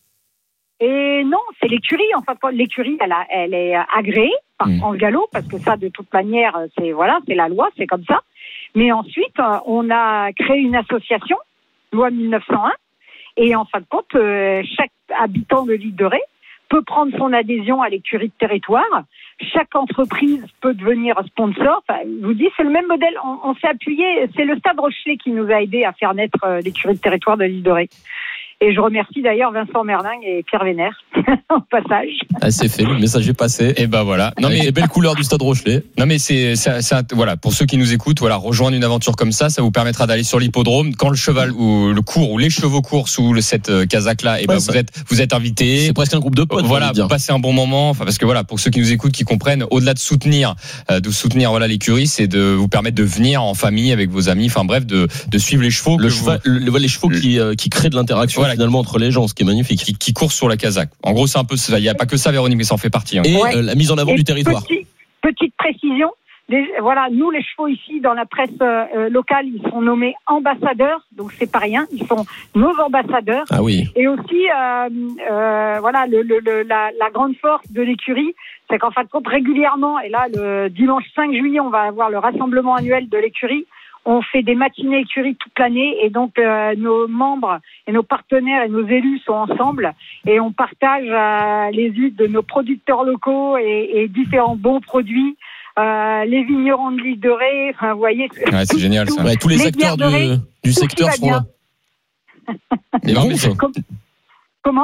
Et non, c'est l'écurie. En fait, l'écurie, elle, a, elle est agréée par mmh. France Gallo parce que ça, de toute manière, c'est voilà, c'est la loi, c'est comme ça. Mais ensuite, on a créé une association, loi mille neuf cent un, et en fin de compte, chaque habitant de l'île de Ré peut prendre son adhésion à l'écurie de territoire. Chaque entreprise peut devenir sponsor. Enfin, je vous dis, c'est le même modèle. On, on s'est appuyé, c'est le Stade Rochelet qui nous a aidé à faire naître l'écurie de territoire de l'île de Ré. Et je remercie d'ailleurs Vincent Merlingue et Pierre Vénère au passage. Ah, c'est fait, le message est passé. Et ben voilà. Non mais les belles couleurs du Stade Rochelet. Non mais c'est, c'est, c'est voilà, pour ceux qui nous écoutent, voilà, rejoindre une aventure comme ça, ça vous permettra d'aller sur l'hippodrome quand le cheval ou le cours ou les chevaux courent sous cette casaque là. Et ben ouais, vous êtes vous êtes invités. C'est presque un groupe de potes. Voilà, vous passez un bon moment. Enfin parce que voilà, pour ceux qui nous écoutent, qui comprennent, au-delà de soutenir, euh, de soutenir voilà l'écurie, c'est de vous permettre de venir en famille avec vos amis. Enfin bref, de de suivre les chevaux. Le cheval, vous... le, les chevaux le... qui euh, qui créent de l'interaction voilà, finalement entre les gens. Ce qui est magnifique. Qui, qui court sur la casaque. En gros, c'est un peu ça. Il n'y a pas que ça, Véronique, mais ça en fait partie. Hein. Et ouais. euh, la mise en avant et du territoire. Petit, petite précision. Les, voilà, nous, les chevaux ici, dans la presse euh, locale, ils sont nommés ambassadeurs. Donc, c'est pas rien. Ils sont nos ambassadeurs. Ah oui. Et aussi, euh, euh, voilà, le, le, le, la, la grande force de l'écurie, c'est qu'en fin de compte, régulièrement, et là, le dimanche cinq juillet, on va avoir le rassemblement annuel de l'écurie. on fait des matinées écuries toute l'année et donc euh, nos membres et nos partenaires et nos élus sont ensemble et on partage euh, les huiles de nos producteurs locaux et, et différents bons produits. Euh, les vignerons de l'île de Ré, enfin, vous voyez. Ouais, c'est génial ça. Ouais, tous les, les acteurs du, Ré, du secteur seront là. Et bon, ça. Comment ?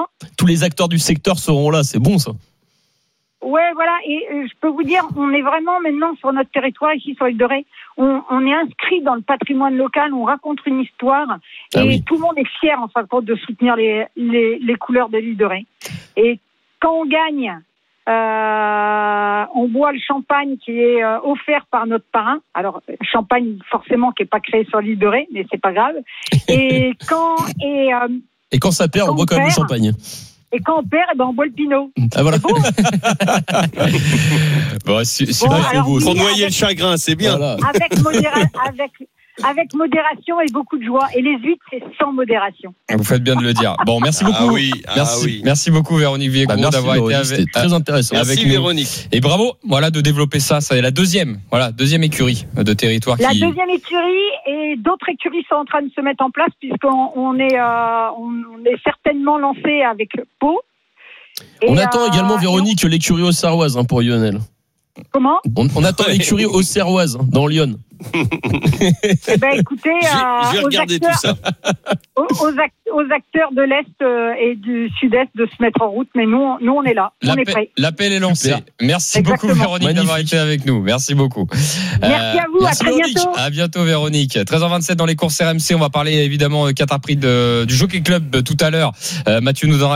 Tous les acteurs du secteur seront là, c'est bon ça. Ouais, voilà, et euh, je peux vous dire, on est vraiment maintenant sur notre territoire, ici sur l'île de Ré, on, on est inscrit dans le patrimoine local, on raconte une histoire, ah et oui. tout le monde est fier en fin de compte de soutenir les, les, les couleurs de l'île de Ré. Et quand on gagne, euh, on boit le champagne qui est euh, offert par notre parrain. Alors, champagne forcément qui n'est pas créé sur l'île de Ré, mais c'est pas grave. Et quand, et, euh, et quand ça perd, on boit quand même le champagne. Et quand on perd, eh ben on boit le pinot. Ah voilà. Bon, bon, c'est, c'est bon, vrai, alors, pour oui, noyer le chagrin, c'est bien. Voilà. Avec, modéra- avec, avec modération et beaucoup de joie. Et les huîtres, c'est sans modération. Vous faites bien de le dire. Bon, merci beaucoup. Ah oui, ah merci, oui. merci beaucoup Véronique Viego bah, d'avoir été avec, c'était très intéressant. Avec merci nous. Véronique. Et bravo, voilà, de développer ça. C'est la deuxième, voilà, deuxième écurie de territoire. La qui... deuxième écurie et d'autres écuries sont en train de se mettre en place puisqu'on on est, euh, on est certainement lancé avec Pau. Et on euh, attend également, Véronique, l'écurie auxerroise hein, pour Lionel. Comment ? on, on attend l'écurie auxerroise hein, dans Lyon. Eh ben, écoutez, J'ai, euh, j'ai regardé acteurs, tout ça. Aux, aux, act, aux acteurs de l'Est euh, et du Sud-Est de se mettre en route, mais nous, nous on est là, on l'appel, est prêts. L'appel est lancé. Super. Merci Exactement. beaucoup Véronique Magnifique. d'avoir été avec nous. Merci beaucoup. Merci euh, à vous, merci à très Véronique. bientôt. À bientôt Véronique. treize heures vingt-sept dans les courses R M C. On va parler évidemment Qatar Prix de, du Jockey Club tout à l'heure. Euh, Mathieu nous donnera